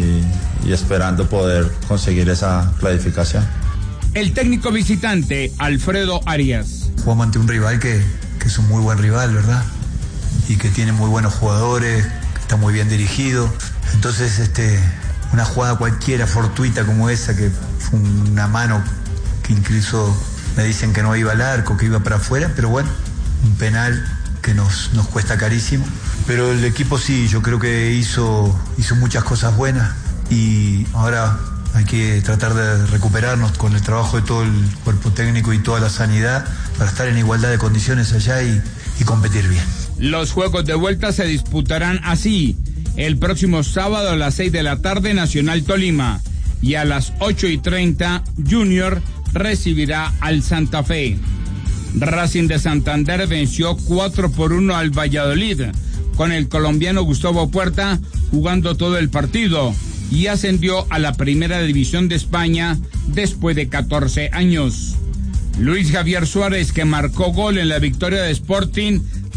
y esperando poder conseguir esa clasificación. El técnico visitante, Alfredo Arias. Jugamos ante un rival que es un muy buen rival, ¿verdad? Y que tiene muy buenos jugadores, que está muy bien dirigido. Entonces, una jugada cualquiera, fortuita como esa, que fue una mano que incluso me dicen que no iba al arco, que iba para afuera, pero bueno, un penal que nos cuesta carísimo. Pero el equipo sí, yo creo que hizo muchas cosas buenas y ahora hay que tratar de recuperarnos con el trabajo de todo el cuerpo técnico y toda la sanidad para estar en igualdad de condiciones allá y competir bien. Los juegos de vuelta se disputarán así: el próximo sábado a las 6 de la tarde, Nacional Tolima, y a las 8:30, Junior recibirá al Santa Fe. Racing de Santander venció 4-1 al Valladolid, con el colombiano Gustavo Puerta jugando todo el partido, y ascendió a la Primera División de España después de 14 años. Luis Javier Suárez, que marcó gol en la victoria de Sporting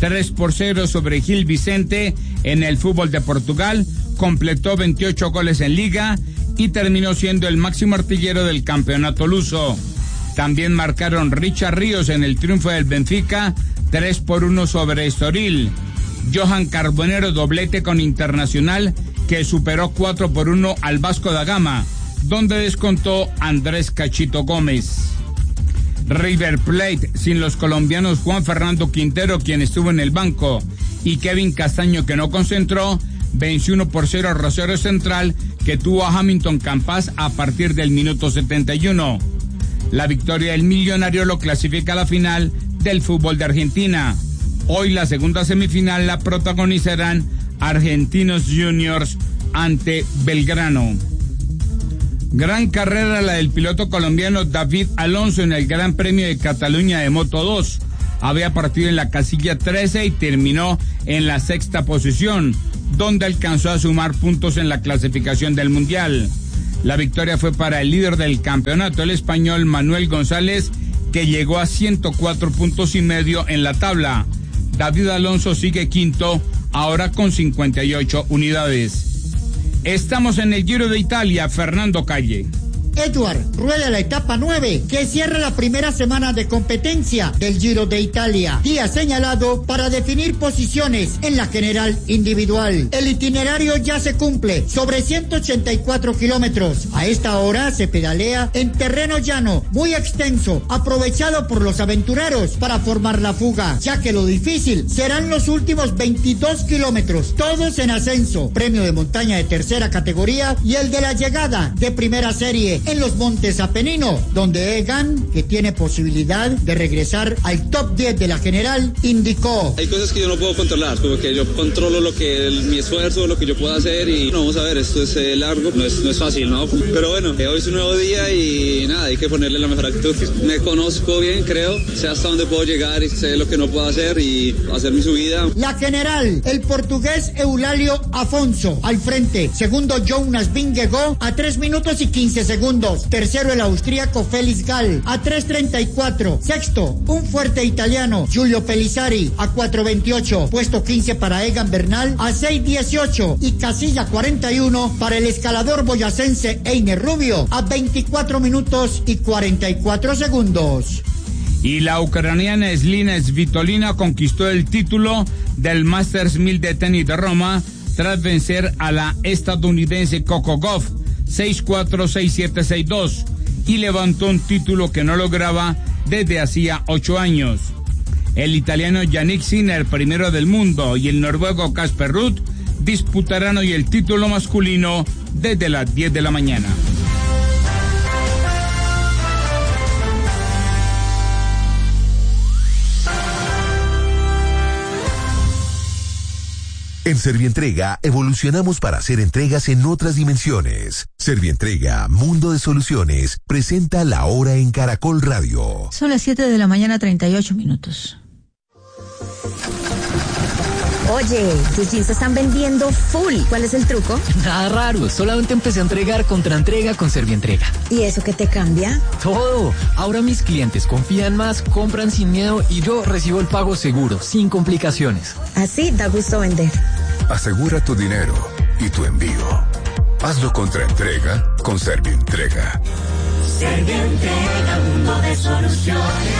3-0 sobre Gil Vicente en el fútbol de Portugal, completó 28 goles en liga y terminó siendo el máximo artillero del campeonato luso. También marcaron Richard Ríos en el triunfo del Benfica 3-1 sobre Estoril. Johan Carbonero doblete con Internacional, que superó 4-1 al Vasco da Gama, donde descontó Andrés Cachito Gómez. River Plate, sin los colombianos Juan Fernando Quintero, quien estuvo en el banco, y Kevin Castaño, que no concentró, venció 1-0 a Rosario Central, que tuvo a Hamilton Campas a partir del minuto 71. La victoria del millonario lo clasifica a la final del fútbol de Argentina. Hoy la segunda semifinal la protagonizarán Argentinos Juniors ante Belgrano. Gran carrera la del piloto colombiano David Alonso en el Gran Premio de Cataluña de Moto 2. Había partido en la casilla 13 y terminó en la sexta posición, donde alcanzó a sumar puntos en la clasificación del Mundial. La victoria fue para el líder del campeonato, el español Manuel González, que llegó a 104 puntos y medio en la tabla. David Alonso sigue quinto, ahora con 58 unidades. Estamos en el Giro de Italia, Fernando Calle. Edward rueda la etapa 9, que cierra la primera semana de competencia del Giro de Italia, día señalado para definir posiciones en la general individual. El itinerario ya se cumple, sobre 184 kilómetros. A esta hora se pedalea en terreno llano, muy extenso, aprovechado por los aventureros para formar la fuga, ya que lo difícil serán los últimos 22 kilómetros, todos en ascenso, premio de montaña de tercera categoría y el de la llegada de primera serie en los Montes Apeninos, donde Egan, que tiene posibilidad de regresar al top 10 de la general, indicó: hay cosas que yo no puedo controlar, como que yo controlo mi esfuerzo, lo que yo puedo hacer, y no, vamos a ver, esto es largo, no es fácil, ¿no? Pero bueno, hoy es un nuevo día y nada, hay que ponerle la mejor actitud. Me conozco bien, creo, sé hasta dónde puedo llegar y sé lo que no puedo hacer y hacer mi subida. La general, el portugués Eulalio Afonso al frente, segundo Jonas Vingegaard a 3 minutos y 15 segundos. Tercero el austríaco Félix Gall a 3:34. Sexto, un fuerte italiano, Giulio Pellizzari a 4:28. Puesto 15 para Egan Bernal a 6:18. Y casilla 41 para el escalador boyacense Einer Rubio a 24 minutos y 44 segundos. Y la ucraniana Slina Svitolina conquistó el título del Masters 1000 de tenis de Roma tras vencer a la estadounidense Coco Gauff 6-4, 6-7, 6-2 y levantó un título que no lograba desde hacía 8 años. El italiano Yannick Sinner, primero del mundo, y el noruego Casper Ruud disputarán hoy el título masculino desde las 10 de la mañana. En Servientrega evolucionamos para hacer entregas en otras dimensiones. Servientrega, Mundo de Soluciones, presenta La Hora en Caracol Radio. Son las 7 de la mañana, 38 minutos. Oye, tus jeans se están vendiendo full. ¿Cuál es el truco? Nada raro, solamente empecé a entregar contraentrega con Servientrega. ¿Y eso qué te cambia? Todo. Ahora mis clientes confían más, compran sin miedo y yo recibo el pago seguro, sin complicaciones. Así da gusto vender. Asegura tu dinero y tu envío. Hazlo contraentrega con Servientrega. Servientrega, mundo de soluciones.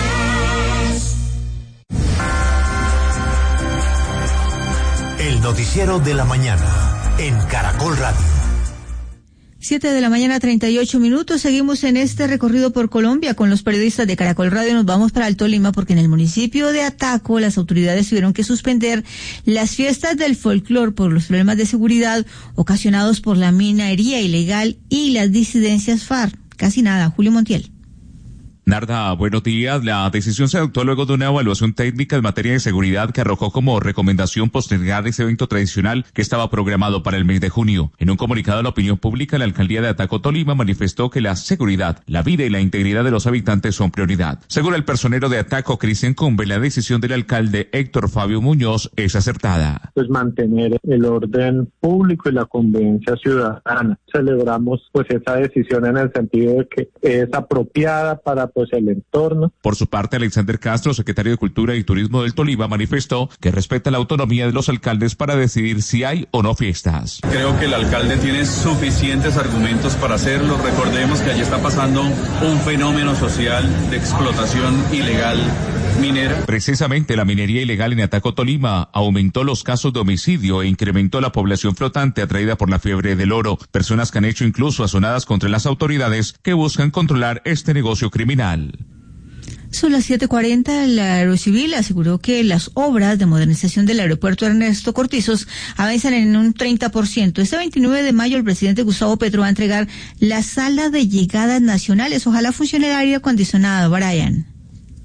El noticiero de la mañana en Caracol Radio. 7 de la mañana, 38 minutos. Seguimos en este recorrido por Colombia con los periodistas de Caracol Radio. Nos vamos para el Tolima porque en el municipio de Ataco las autoridades tuvieron que suspender las fiestas del folclor por los problemas de seguridad ocasionados por la minería ilegal y las disidencias FARC. Casi nada. Julio Montiel. Narda, buenos días. La decisión se adoptó luego de una evaluación técnica en materia de seguridad que arrojó como recomendación postergar ese evento tradicional que estaba programado para el mes de junio. En un comunicado a la opinión pública, la alcaldía de Ataco, Tolima, manifestó que la seguridad, la vida y la integridad de los habitantes son prioridad. Según el personero de Ataco, Cristian Cumbe, la decisión del alcalde Héctor Fabio Muñoz es acertada. Pues mantener el orden público y la convivencia ciudadana. Celebramos pues esa decisión en el sentido de que es apropiada para pues el entorno. Por su parte, Alexander Castro, secretario de Cultura y Turismo del Tolima, manifestó que respeta la autonomía de los alcaldes para decidir si hay o no fiestas. Creo que el alcalde tiene suficientes argumentos para hacerlo. Recordemos que allí está pasando un fenómeno social de explotación ilegal minera. Precisamente la minería ilegal en Ataco, Tolima, aumentó los casos de homicidio e incrementó la población flotante atraída por la fiebre del oro. Personas que han hecho incluso azonadas contra las autoridades que buscan controlar este negocio criminal. Son las 7:40. El Aerocivil aseguró que las obras de modernización del aeropuerto Ernesto Cortizos avanzan en un 30%. Este 29 de mayo el presidente Gustavo Petro va a entregar la sala de llegadas nacionales. Ojalá funcione el aire acondicionado, Brian.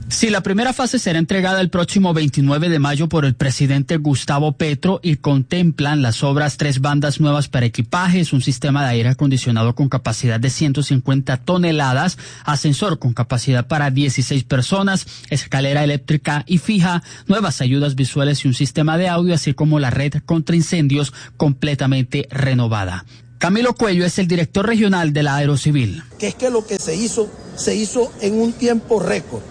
Sí, la primera fase será entregada el próximo 29 de mayo por el presidente Gustavo Petro y contemplan las obras 3 bandas nuevas para equipajes, un sistema de aire acondicionado con capacidad de 150 toneladas, ascensor con capacidad para 16 personas, escalera eléctrica y fija, nuevas ayudas visuales y un sistema de audio, así como la red contra incendios completamente renovada. Camilo Cuello es el director regional de la Aerocivil. Que es que lo que se hizo en un tiempo récord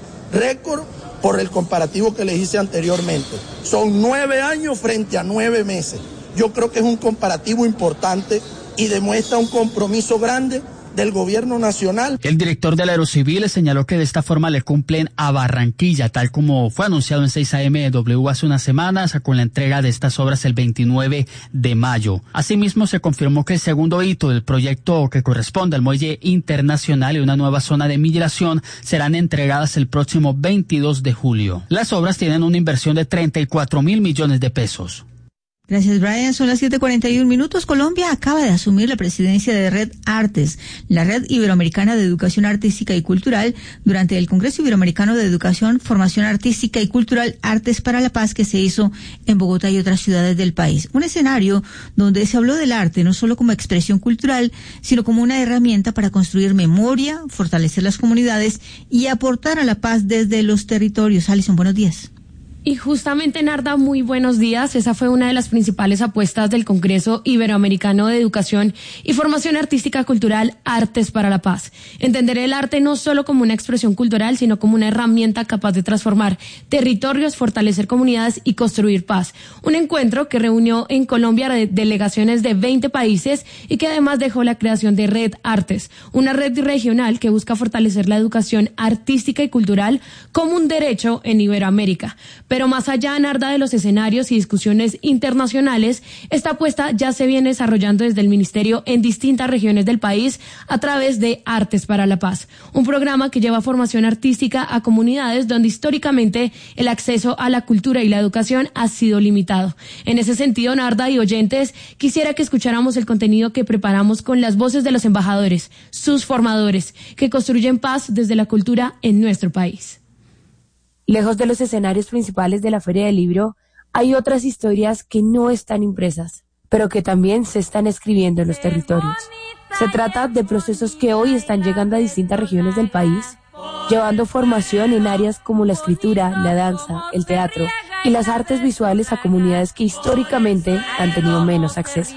por el comparativo que les hice anteriormente. Son 9 años frente a 9 meses. Yo creo que es un comparativo importante y demuestra un compromiso grande del gobierno nacional. El director de la Aerocivil señaló que de esta forma le cumplen a Barranquilla, tal como fue anunciado en 6 AM W hace unas semanas, con la entrega de estas obras el 29 de mayo. Asimismo, se confirmó que el segundo hito del proyecto, que corresponde al muelle internacional y una nueva zona de migración, serán entregadas el próximo 22 de julio. Las obras tienen una inversión de 34.000 millones de pesos. Gracias, Brian. Son las 7:41. Colombia acaba de asumir la presidencia de Red Artes, la Red Iberoamericana de Educación Artística y Cultural, durante el Congreso Iberoamericano de Educación, Formación Artística y Cultural Artes para la Paz, que se hizo en Bogotá y otras ciudades del país. Un escenario donde se habló del arte no solo como expresión cultural, sino como una herramienta para construir memoria, fortalecer las comunidades y aportar a la paz desde los territorios. Alison, buenos días. Y justamente, Narda, muy buenos días. Esa fue una de las principales apuestas del Congreso Iberoamericano de Educación y Formación Artística Cultural Artes para la Paz. Entender el arte no solo como una expresión cultural, sino como una herramienta capaz de transformar territorios, fortalecer comunidades y construir paz. Un encuentro que reunió en Colombia delegaciones de 20 países y que además dejó la creación de Red Artes, una red regional que busca fortalecer la educación artística y cultural como un derecho en Iberoamérica. Pero más allá, Narda, de los escenarios y discusiones internacionales, esta apuesta ya se viene desarrollando desde el Ministerio en distintas regiones del país a través de Artes para la Paz, un programa que lleva formación artística a comunidades donde históricamente el acceso a la cultura y la educación ha sido limitado. En ese sentido, Narda y oyentes, quisiera que escucháramos el contenido que preparamos con las voces de los embajadores, sus formadores, que construyen paz desde la cultura en nuestro país. Lejos de los escenarios principales de la Feria del Libro, hay otras historias que no están impresas, pero que también se están escribiendo en los territorios. Se trata de procesos que hoy están llegando a distintas regiones del país, llevando formación en áreas como la escritura, la danza, el teatro y las artes visuales a comunidades que históricamente han tenido menos acceso.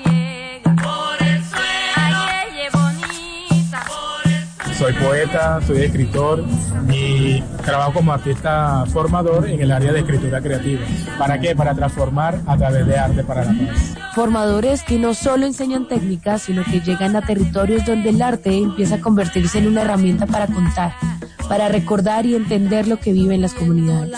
Soy poeta, soy escritor y trabajo como artista formador en el área de escritura creativa. ¿Para qué? Para transformar a través de arte para la paz. Formadores que no solo enseñan técnicas, sino que llegan a territorios donde el arte empieza a convertirse en una herramienta para contar, para recordar y entender lo que viven las comunidades.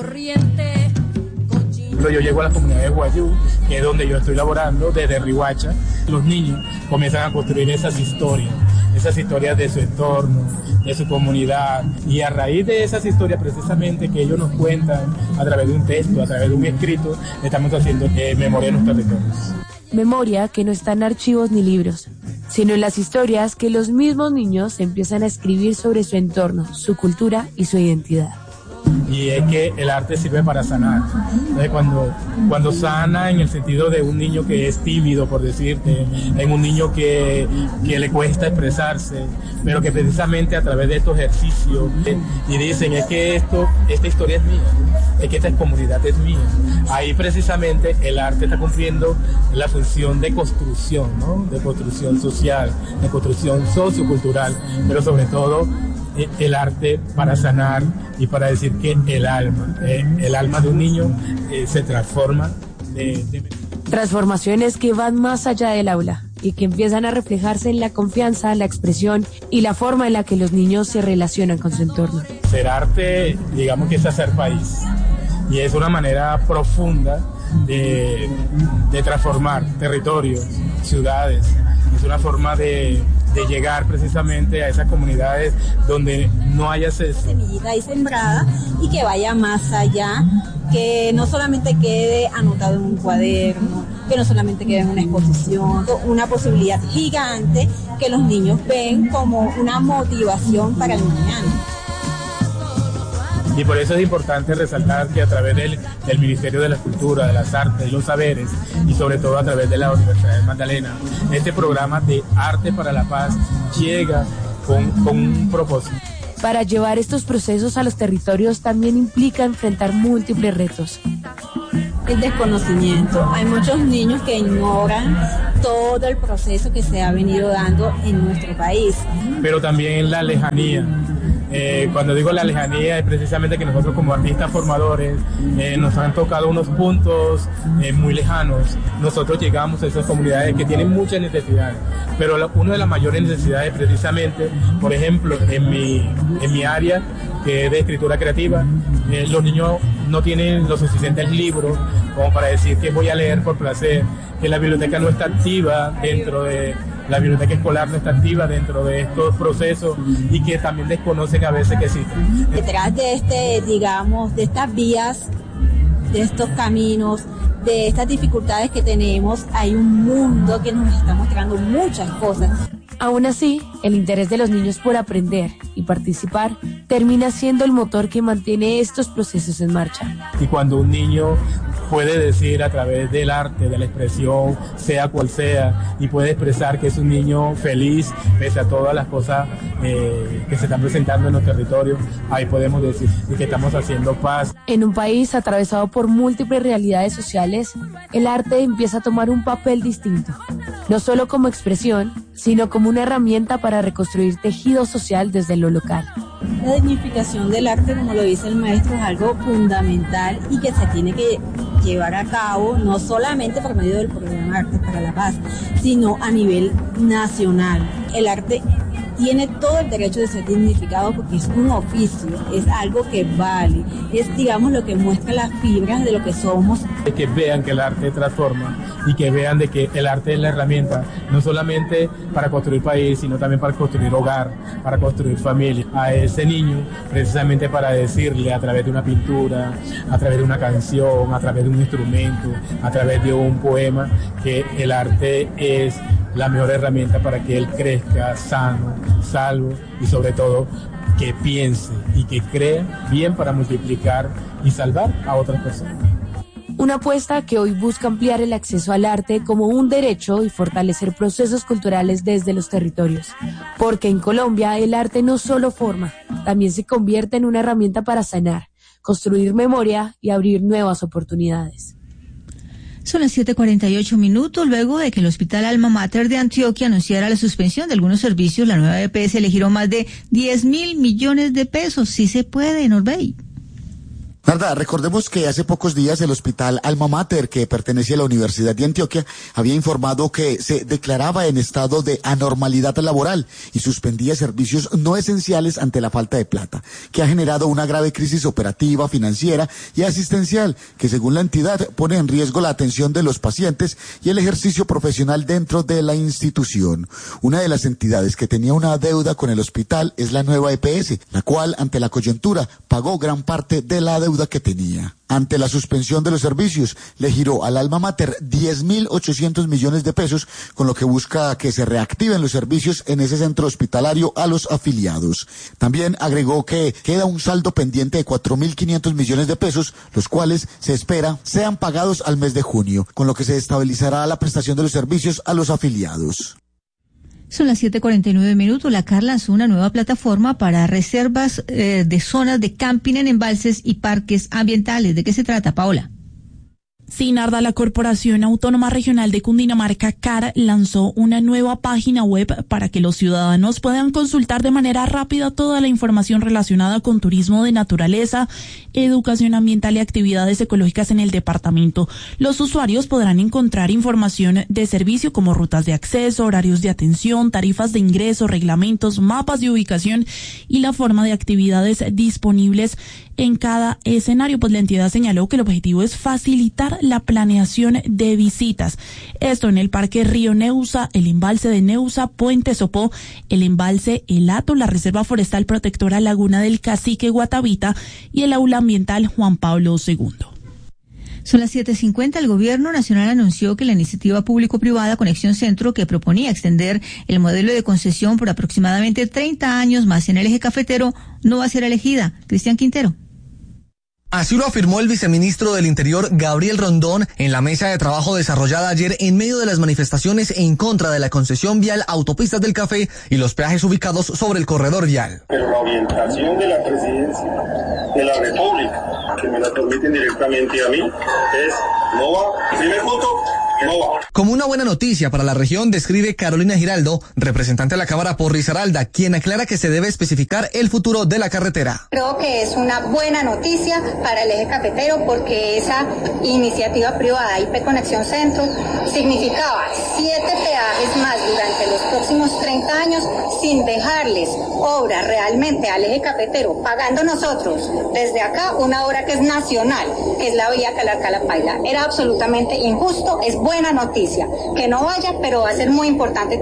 Yo llego a la comunidad de Guayú, que es donde yo estoy laborando, desde Riohacha. Los niños comienzan a construir esas historias de su entorno, de su comunidad, y a raíz de esas historias precisamente que ellos nos cuentan a través de un texto, a través de un escrito, estamos haciendo memoria en los territorios. Memoria que no está en archivos ni libros, sino en las historias que los mismos niños empiezan a escribir sobre su entorno, su cultura y su identidad. Y es que el arte sirve para sanar. Entonces, cuando sana en el sentido de un niño que es tímido, por decirte, en un niño que le cuesta expresarse, pero que precisamente a través de estos ejercicios y dicen, es que esta historia es mía, es que esta comunidad es mía. Ahí precisamente el arte está cumpliendo la función de construcción, ¿no? De construcción social, de construcción sociocultural, pero sobre todo el arte para sanar y para decir que el alma de un niño se transforma. Transformaciones que van más allá del aula y que empiezan a reflejarse en la confianza, la expresión y la forma en la que los niños se relacionan con su entorno. Ser arte, digamos que es hacer país, y es una manera profunda de transformar territorios, ciudades. Es una forma de llegar precisamente a esas comunidades donde no hay acceso. Semillita ahí sembrada y que vaya más allá, que no solamente quede anotado en un cuaderno, que no solamente quede en una exposición, una posibilidad gigante que los niños ven como una motivación para el mañana. Y por eso es importante resaltar que a través del Ministerio de la Cultura, de las Artes y los Saberes, y sobre todo a través de la Universidad de Magdalena, este programa de Arte para la Paz llega con un propósito. Para llevar estos procesos a los territorios también implica enfrentar múltiples retos. El desconocimiento. Hay muchos niños que ignoran todo el proceso que se ha venido dando en nuestro país. Pero también la lejanía. Cuando digo la lejanía es precisamente que nosotros como artistas formadores nos han tocado unos puntos muy lejanos. Nosotros llegamos a esas comunidades que tienen muchas necesidades, pero una de las mayores necesidades precisamente, por ejemplo, en mi área que es de escritura creativa, los niños no tienen los suficientes libros como para decir que voy a leer por placer, que la biblioteca no está activa dentro de la biblioteca escolar, no está activa dentro de estos procesos y que también desconocen a veces que existen. Detrás de de estas vías, de estos caminos, de estas dificultades que tenemos, hay un mundo que nos está mostrando muchas cosas. Aún así, el interés de los niños por aprender y participar termina siendo el motor que mantiene estos procesos en marcha. Y cuando un niño puede decir a través del arte, de la expresión, sea cual sea, y puede expresar que es un niño feliz pese a todas las cosas que se están presentando en los territorios, ahí podemos decir que estamos haciendo paz. En un país atravesado por múltiples realidades sociales, el arte empieza a tomar un papel distinto, no solo como expresión, sino como una herramienta para reconstruir tejido social desde lo local. La dignificación del arte, como lo dice el maestro, es algo fundamental y que se tiene que llevar a cabo no solamente por medio del programa Arte para la Paz, sino a nivel nacional. El arte tiene todo el derecho de ser dignificado porque es un oficio, es algo que vale, es, digamos, lo que muestra las fibras de lo que somos. Que vean que el arte transforma y que vean de que el arte es la herramienta, no solamente para construir país, sino también para construir hogar, para construir familia. A ese niño, precisamente para decirle a través de una pintura, a través de una canción, a través de un instrumento, a través de un poema, que el arte es la mejor herramienta para que él crezca sano, salvo y sobre todo que piense y que crea bien para multiplicar y salvar a otras personas. Una apuesta que hoy busca ampliar el acceso al arte como un derecho y fortalecer procesos culturales desde los territorios. Porque en Colombia el arte no solo forma, también se convierte en una herramienta para sanar, construir memoria y abrir nuevas oportunidades. Son las 7:48, luego de que el Hospital Alma Mater de Antioquia anunciara la suspensión de algunos servicios, la nueva EPS le giró más de 10.000 millones de pesos. Sí se puede, Norbey. Narda, recordemos que hace pocos días el Hospital Alma Mater, que pertenece a la Universidad de Antioquia, había informado que se declaraba en estado de anormalidad laboral y suspendía servicios no esenciales ante la falta de plata, que ha generado una grave crisis operativa, financiera y asistencial, que según la entidad pone en riesgo la atención de los pacientes y el ejercicio profesional dentro de la institución. Una de las entidades que tenía una deuda con el hospital es la nueva EPS, la cual, ante la coyuntura, pagó gran parte de la deuda que tenía. Ante la suspensión de los servicios, le giró al Alma Mater 10.800 millones de pesos, con lo que busca que se reactiven los servicios en ese centro hospitalario a los afiliados. También agregó que queda un saldo pendiente de 4.500 millones de pesos, los cuales se espera sean pagados al mes de junio, con lo que se estabilizará la prestación de los servicios a los afiliados. Son las 7:49. La CAR lanzó una nueva plataforma para reservas de zonas de camping en embalses y parques ambientales. ¿De qué se trata, Paola? Sí, Narda, la Corporación Autónoma Regional de Cundinamarca, CAR, lanzó una nueva página web para que los ciudadanos puedan consultar de manera rápida toda la información relacionada con turismo de naturaleza, educación ambiental y actividades ecológicas en el departamento. Los usuarios podrán encontrar información de servicio como rutas de acceso, horarios de atención, tarifas de ingreso, reglamentos, mapas de ubicación y la forma de actividades disponibles en cada escenario. Pues la entidad señaló que el objetivo es facilitar la planeación de visitas. Esto en el Parque Río Neusa, el embalse de Neusa, Puente Sopó, el embalse El Hato, la Reserva Forestal Protectora Laguna del Cacique Guatavita y el aula ambiental Juan Pablo II. Son las 7:50. El Gobierno Nacional anunció que la iniciativa público-privada Conexión Centro, que proponía extender el modelo de concesión por aproximadamente 30 años más en el eje cafetero, no va a ser elegida. Cristian Quintero. Así lo afirmó el viceministro del Interior, Gabriel Rondón, en la mesa de trabajo desarrollada ayer en medio de las manifestaciones en contra de la concesión vial Autopistas del Café y los peajes ubicados sobre el corredor vial. Pero la orientación de la presidencia de la República, que me la permiten directamente a mí, es no va. Primer punto, no va. Como una buena noticia para la región, describe Carolina Giraldo, representante de la Cámara por Risaralda, quien aclara que se debe especificar el futuro de la carretera. Creo que es una buena noticia para el eje cafetero porque esa iniciativa privada, IP Conexión Centro, significaba 7 peajes más durante los próximos 30 años sin dejarles obra realmente al eje cafetero, pagando nosotros desde acá una obra que es nacional, que es la vía Calarcá-La Paila. Era absolutamente injusto, es buena noticia que no vaya, pero va a ser muy importante.